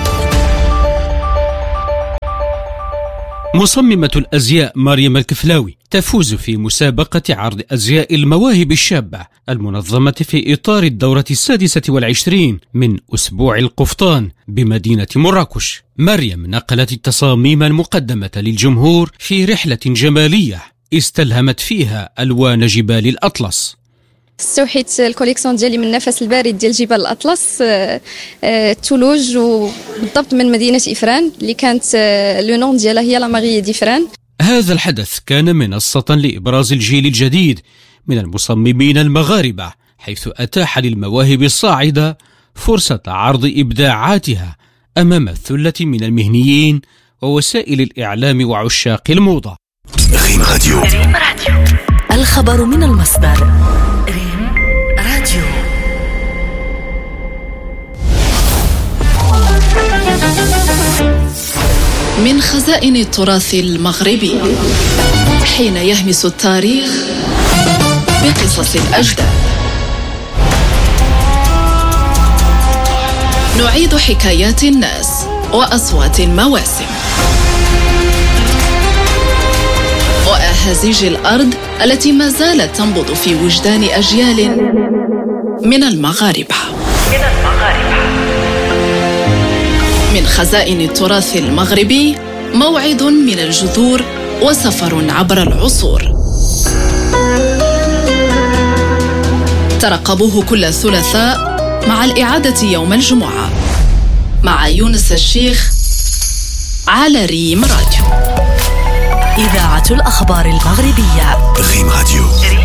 مصممة الأزياء مريم الكفلاوي تفوز في مسابقة عرض أزياء المواهب الشابة المنظمة في إطار الدورة السادسة والعشرين من أسبوع القفطان بمدينة مراكش. مريم نقلت التصاميم المقدمة للجمهور في رحلة جمالية استلهمت فيها ألوان جبال الأطلس. استوحيت الكوليكسيون ديالي من النفس البارد ديال جبال الأطلس تولوج، وبالضبط من مدينة إفران اللي كانت لو نون ديالها هي لا ماري ديفران. هذا الحدث كان منصة لإبراز الجيل الجديد من المصممين المغاربة، حيث أتاح للمواهب الصاعدة فرصة عرض إبداعاتها أمام الثلة من المهنيين ووسائل الإعلام وعشاق الموضة. غيم راديو، الخبر من المصدر. ريم راديو. من خزائن التراث المغربي، حين يهمس التاريخ بقصص الأجداد، نعيد حكايات الناس وأصوات المواسم وأهازيج الأرض التي ما زالت تنبض في وجدان أجيال من المغاربة. من خزائن التراث المغربي، موعد من الجذور وسفر عبر العصور. ترقبوه كل ثلاثاء مع الإعادة يوم الجمعة مع يونس الشيخ على ريم راديو، إذاعة الأخبار المغربية. غيم راديو.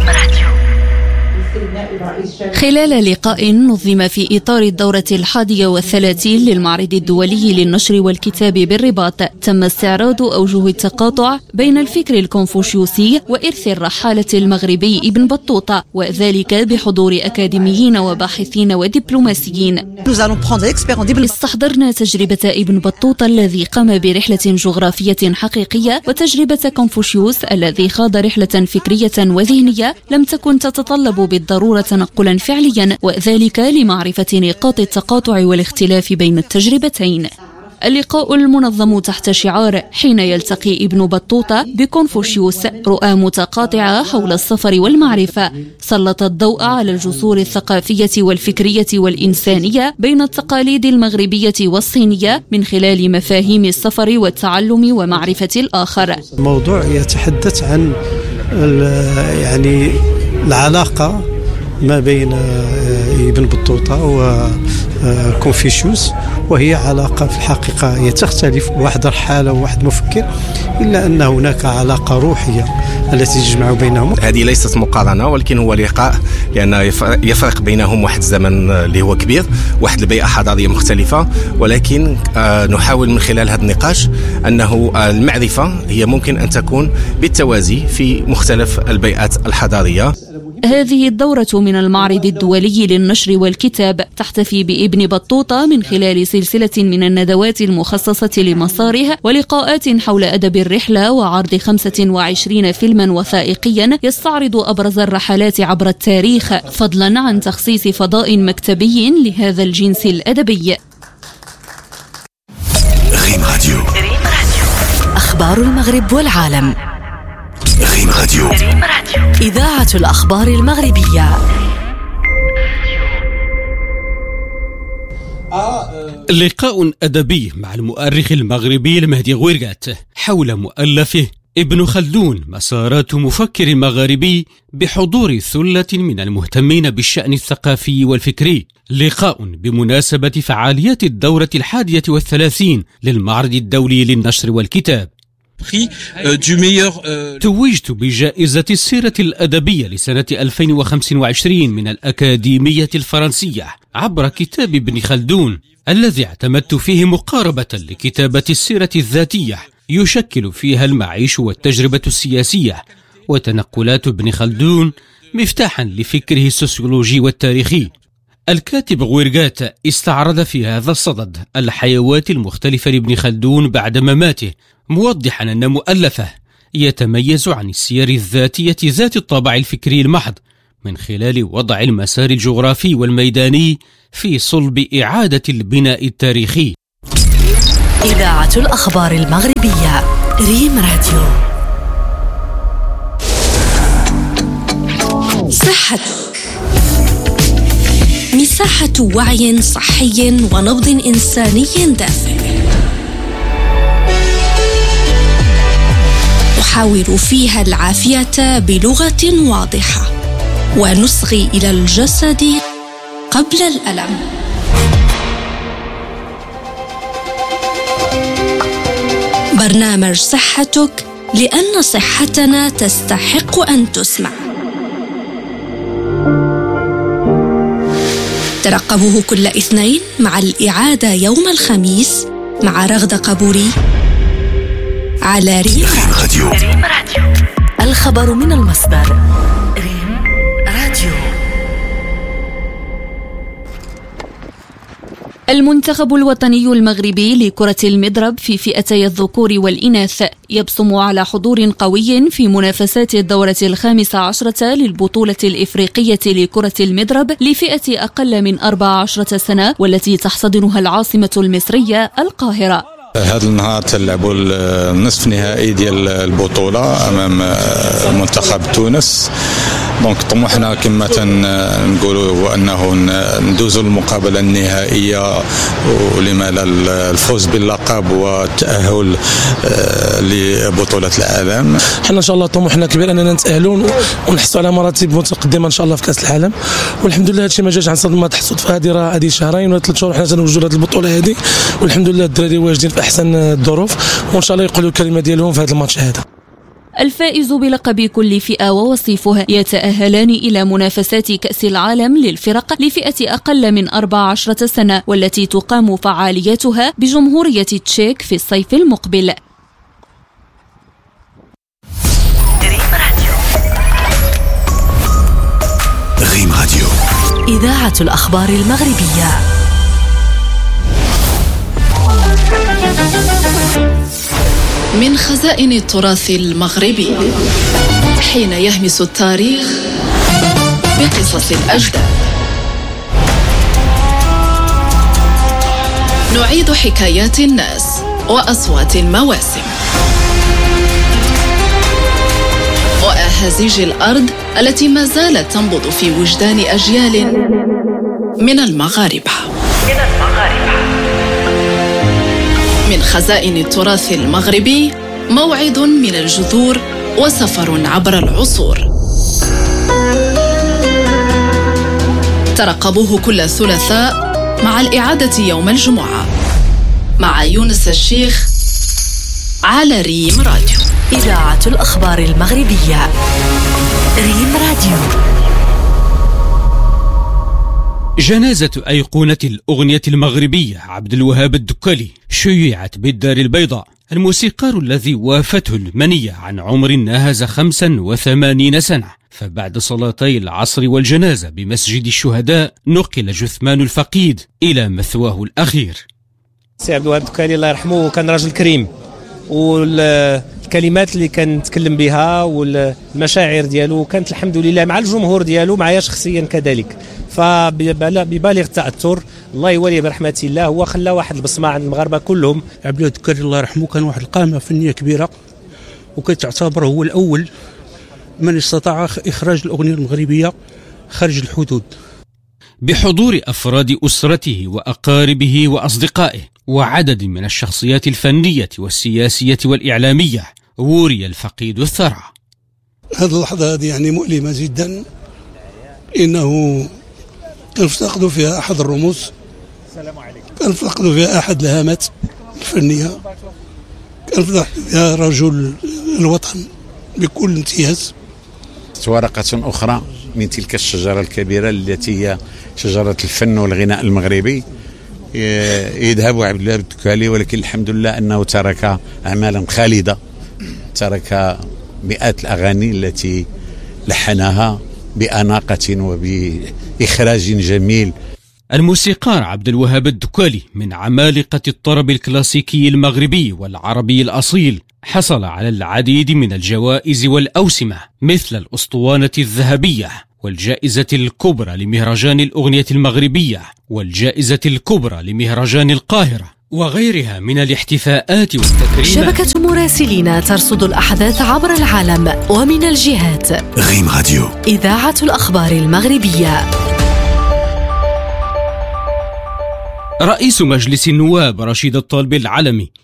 خلال لقاء نظم في إطار الدورة الحادية والثلاثين للمعرض الدولي للنشر والكتاب بالرباط، تم استعراض أوجه التقاطع بين الفكر الكونفوشيوسي وإرث الرحالة المغربي ابن بطوطة، وذلك بحضور أكاديميين وباحثين ودبلوماسيين. استحضرنا تجربة ابن بطوطة الذي قام برحلة جغرافية حقيقية، وتجربة كونفوشيوس الذي خاض رحلة فكرية وذهنية لم تكن تتطلب بالضرورة تنقلا فعليا، وذلك لمعرفة نقاط التقاطع والاختلاف بين التجربتين. اللقاء المنظم تحت شعار حين يلتقي ابن بطوطة بكونفوشيوس، رؤى متقاطعة حول السفر والمعرفة، سلط الضوء على الجسور الثقافية والفكرية والإنسانية بين التقاليد المغربية والصينية من خلال مفاهيم السفر والتعلم ومعرفة الآخر. الموضوع يتحدث عن يعني العلاقة ما بين ابن بطوطة وكونفوشيوس، وهي علاقة في الحقيقة هي تختلف، واحد رحالة وواحد مفكر، إلا أن هناك علاقة روحية التي تجمع بينهم. هذه ليست مقارنة ولكن هو لقاء، لأن يفرق بينهم واحد الزمن اللي هو كبير، واحد البيئة حضارية مختلفة، ولكن نحاول من خلال هذا النقاش أنه المعرفة هي ممكن أن تكون بالتوازي في مختلف البيئات الحضارية. هذه الدورة من المعرض الدولي للنشر والكتاب تحتفي بابن بطوطة من خلال سلسلة من الندوات المخصصة لمساره ولقاءات حول أدب الرحلة، وعرض خمسة وعشرين فيلما وثائقيا يستعرض أبرز الرحلات عبر التاريخ، فضلا عن تخصيص فضاء مكتبي لهذا الجنس الأدبي. غيم راديو، أخبار المغرب والعالم. غيم راديو، إذاعة الأخبار المغربية. لقاء أدبي مع المؤرخ المغربي المهدي غويرغات حول مؤلفه ابن خلدون مسارات مفكر مغاربي بحضور ثلة من المهتمين بالشأن الثقافي والفكري. لقاء بمناسبة فعاليات الدورة الحادية والثلاثين للمعرض الدولي للنشر والكتاب. توجت بجائزة السيرة الأدبية لسنة ألفين وخمسة وعشرين من الأكاديمية الفرنسية عبر كتاب ابن خلدون الذي اعتمدت فيه مقاربة لكتابة السيرة الذاتية يشكل فيها المعيش والتجربة السياسية وتنقلات ابن خلدون مفتاحا لفكره السوسيولوجي والتاريخي. الكاتب غويرغات استعرض في هذا الصدد الحيوات المختلفة لابن خلدون بعد مماته، موضحا أن مؤلفه يتميز عن السير الذاتية ذات الطابع الفكري المحض من خلال وضع المسار الجغرافي والميداني في صلب إعادة البناء التاريخي. إذاعة الأخبار المغربية ريم راديو. صحتك، مساحة وعي صحي ونبض إنساني دافئ، نحاور فيها العافية بلغة واضحة ونصغي إلى الجسد قبل الألم. برنامج صحتك، لأن صحتنا تستحق أن تسمع. ترقبوه كل اثنين مع الإعادة يوم الخميس مع رغدة قبوري على ريم راديو. ريم راديو، الخبر من المصدر. ريم راديو. المنتخب الوطني المغربي لكرة المضرب في فئتي الذكور والإناث يبصم على حضور قوي في منافسات الدورة الخامسة عشرة للبطولة الإفريقية لكرة المضرب لفئة أقل من أربع عشرة سنة، والتي تحتضنها العاصمة المصرية القاهرة. هذا النهار تلعبوا النصف نهائي ديال البطولة أمام منتخب تونس. دونك طموحنا كما تنقولوا هو أنه ندوزوا المقابلة النهائية ولما لا الفوز باللقب والتأهل لبطولة العالم. حنا إن شاء الله طموحنا كبير أننا نتأهلون ونحصل على مراتب متقدمة إن شاء الله في كأس العالم، والحمد لله هادشي ما جاش عن صدمة تحصد في هذه راه هذه شهرين ولا ثلاث شهور حنا تنوجدوا لهذه البطولة هذه، والحمد لله الدراري واجدين في أحسن الظروف، وإن شاء الله يقولوا الكلمة ديالهم في هذا الماتش هذا. الفائز بلقب كل فئة ووصيفها يتأهلان إلى منافسات كأس العالم للفرق لفئة أقل من أربع عشرة سنة، والتي تقام فعالياتها بجمهورية تشيك في الصيف المقبل. ريم راديو، إذاعة الأخبار المغربية. من خزائن التراث المغربي، حين يهمس التاريخ بقصص الأجداد، نعيد حكايات الناس وأصوات المواسم وأهازيج الأرض التي ما زالت تنبض في وجدان أجيال من المغاربة. من المغاربة من خزائن التراث المغربي، موعد من الجذور وسفر عبر العصور. ترقبوه كل ثلاثاء مع الإعادة يوم الجمعة مع يونس الشيخ على ريم راديو. إذاعة الأخبار المغربية ريم راديو. جنازة أيقونة الأغنية المغربية عبد الوهاب الدكالي شيعت بالدار البيضاء. الموسيقار الذي وافته المنية عن عمر ناهز خمسا وثمانين سنة، فبعد صلاتي العصر والجنازة بمسجد الشهداء نقل جثمان الفقيد إلى مثواه الأخير. سي عبد الوهاب الدكالي الله يرحمه كان راجل كريم، والكلمات اللي كان يتكلم بها والمشاعر ديالو كانت الحمد لله مع الجمهور ديالو معايا شخصيا كذلك، فببالغ التأثر. الله يولي برحمة الله، هو خلى واحد البصمة عند المغاربة كلهم. عبد الوهاب الدكالي الله يرحمه كان واحد القامة فنية كبيرة، وكتعتبر هو الأول من استطاع إخراج الأغنية المغربية خارج الحدود. بحضور أفراد أسرته وأقاربه وأصدقائه وعدد من الشخصيات الفنية والسياسية والإعلامية. وري الفقيد الثرى. هذه اللحظة هذه يعني مؤلمة جدا، إنه كنفتقد فيها أحد الرموز، كنفتقد فيها أحد الهامات الفنية، كنفتقد فيها رجل الوطن بكل امتياز. ورقة أخرى من تلك الشجرة الكبيرة التي هي شجرة الفن والغناء المغربي يذهب عبد الله الدكالي، ولكن الحمد لله أنه ترك أعمالا خالدة، ترك مئات الأغاني التي لحنها بأناقة وبإخراج جميل. الموسيقار عبد الوهاب الدكالي من عمالقة الطرب الكلاسيكي المغربي والعربي الأصيل، حصل على العديد من الجوائز والأوسمة مثل الأسطوانة الذهبية والجائزة الكبرى لمهرجان الأغنية المغربية والجائزة الكبرى لمهرجان القاهرة وغيرها من الاحتفاءات والتكريمات. شبكة مراسلين ترصد الأحداث عبر العالم ومن الجهات. غيم راديو، إذاعة الأخبار المغربية. رئيس مجلس النواب رشيد الطالب العلمي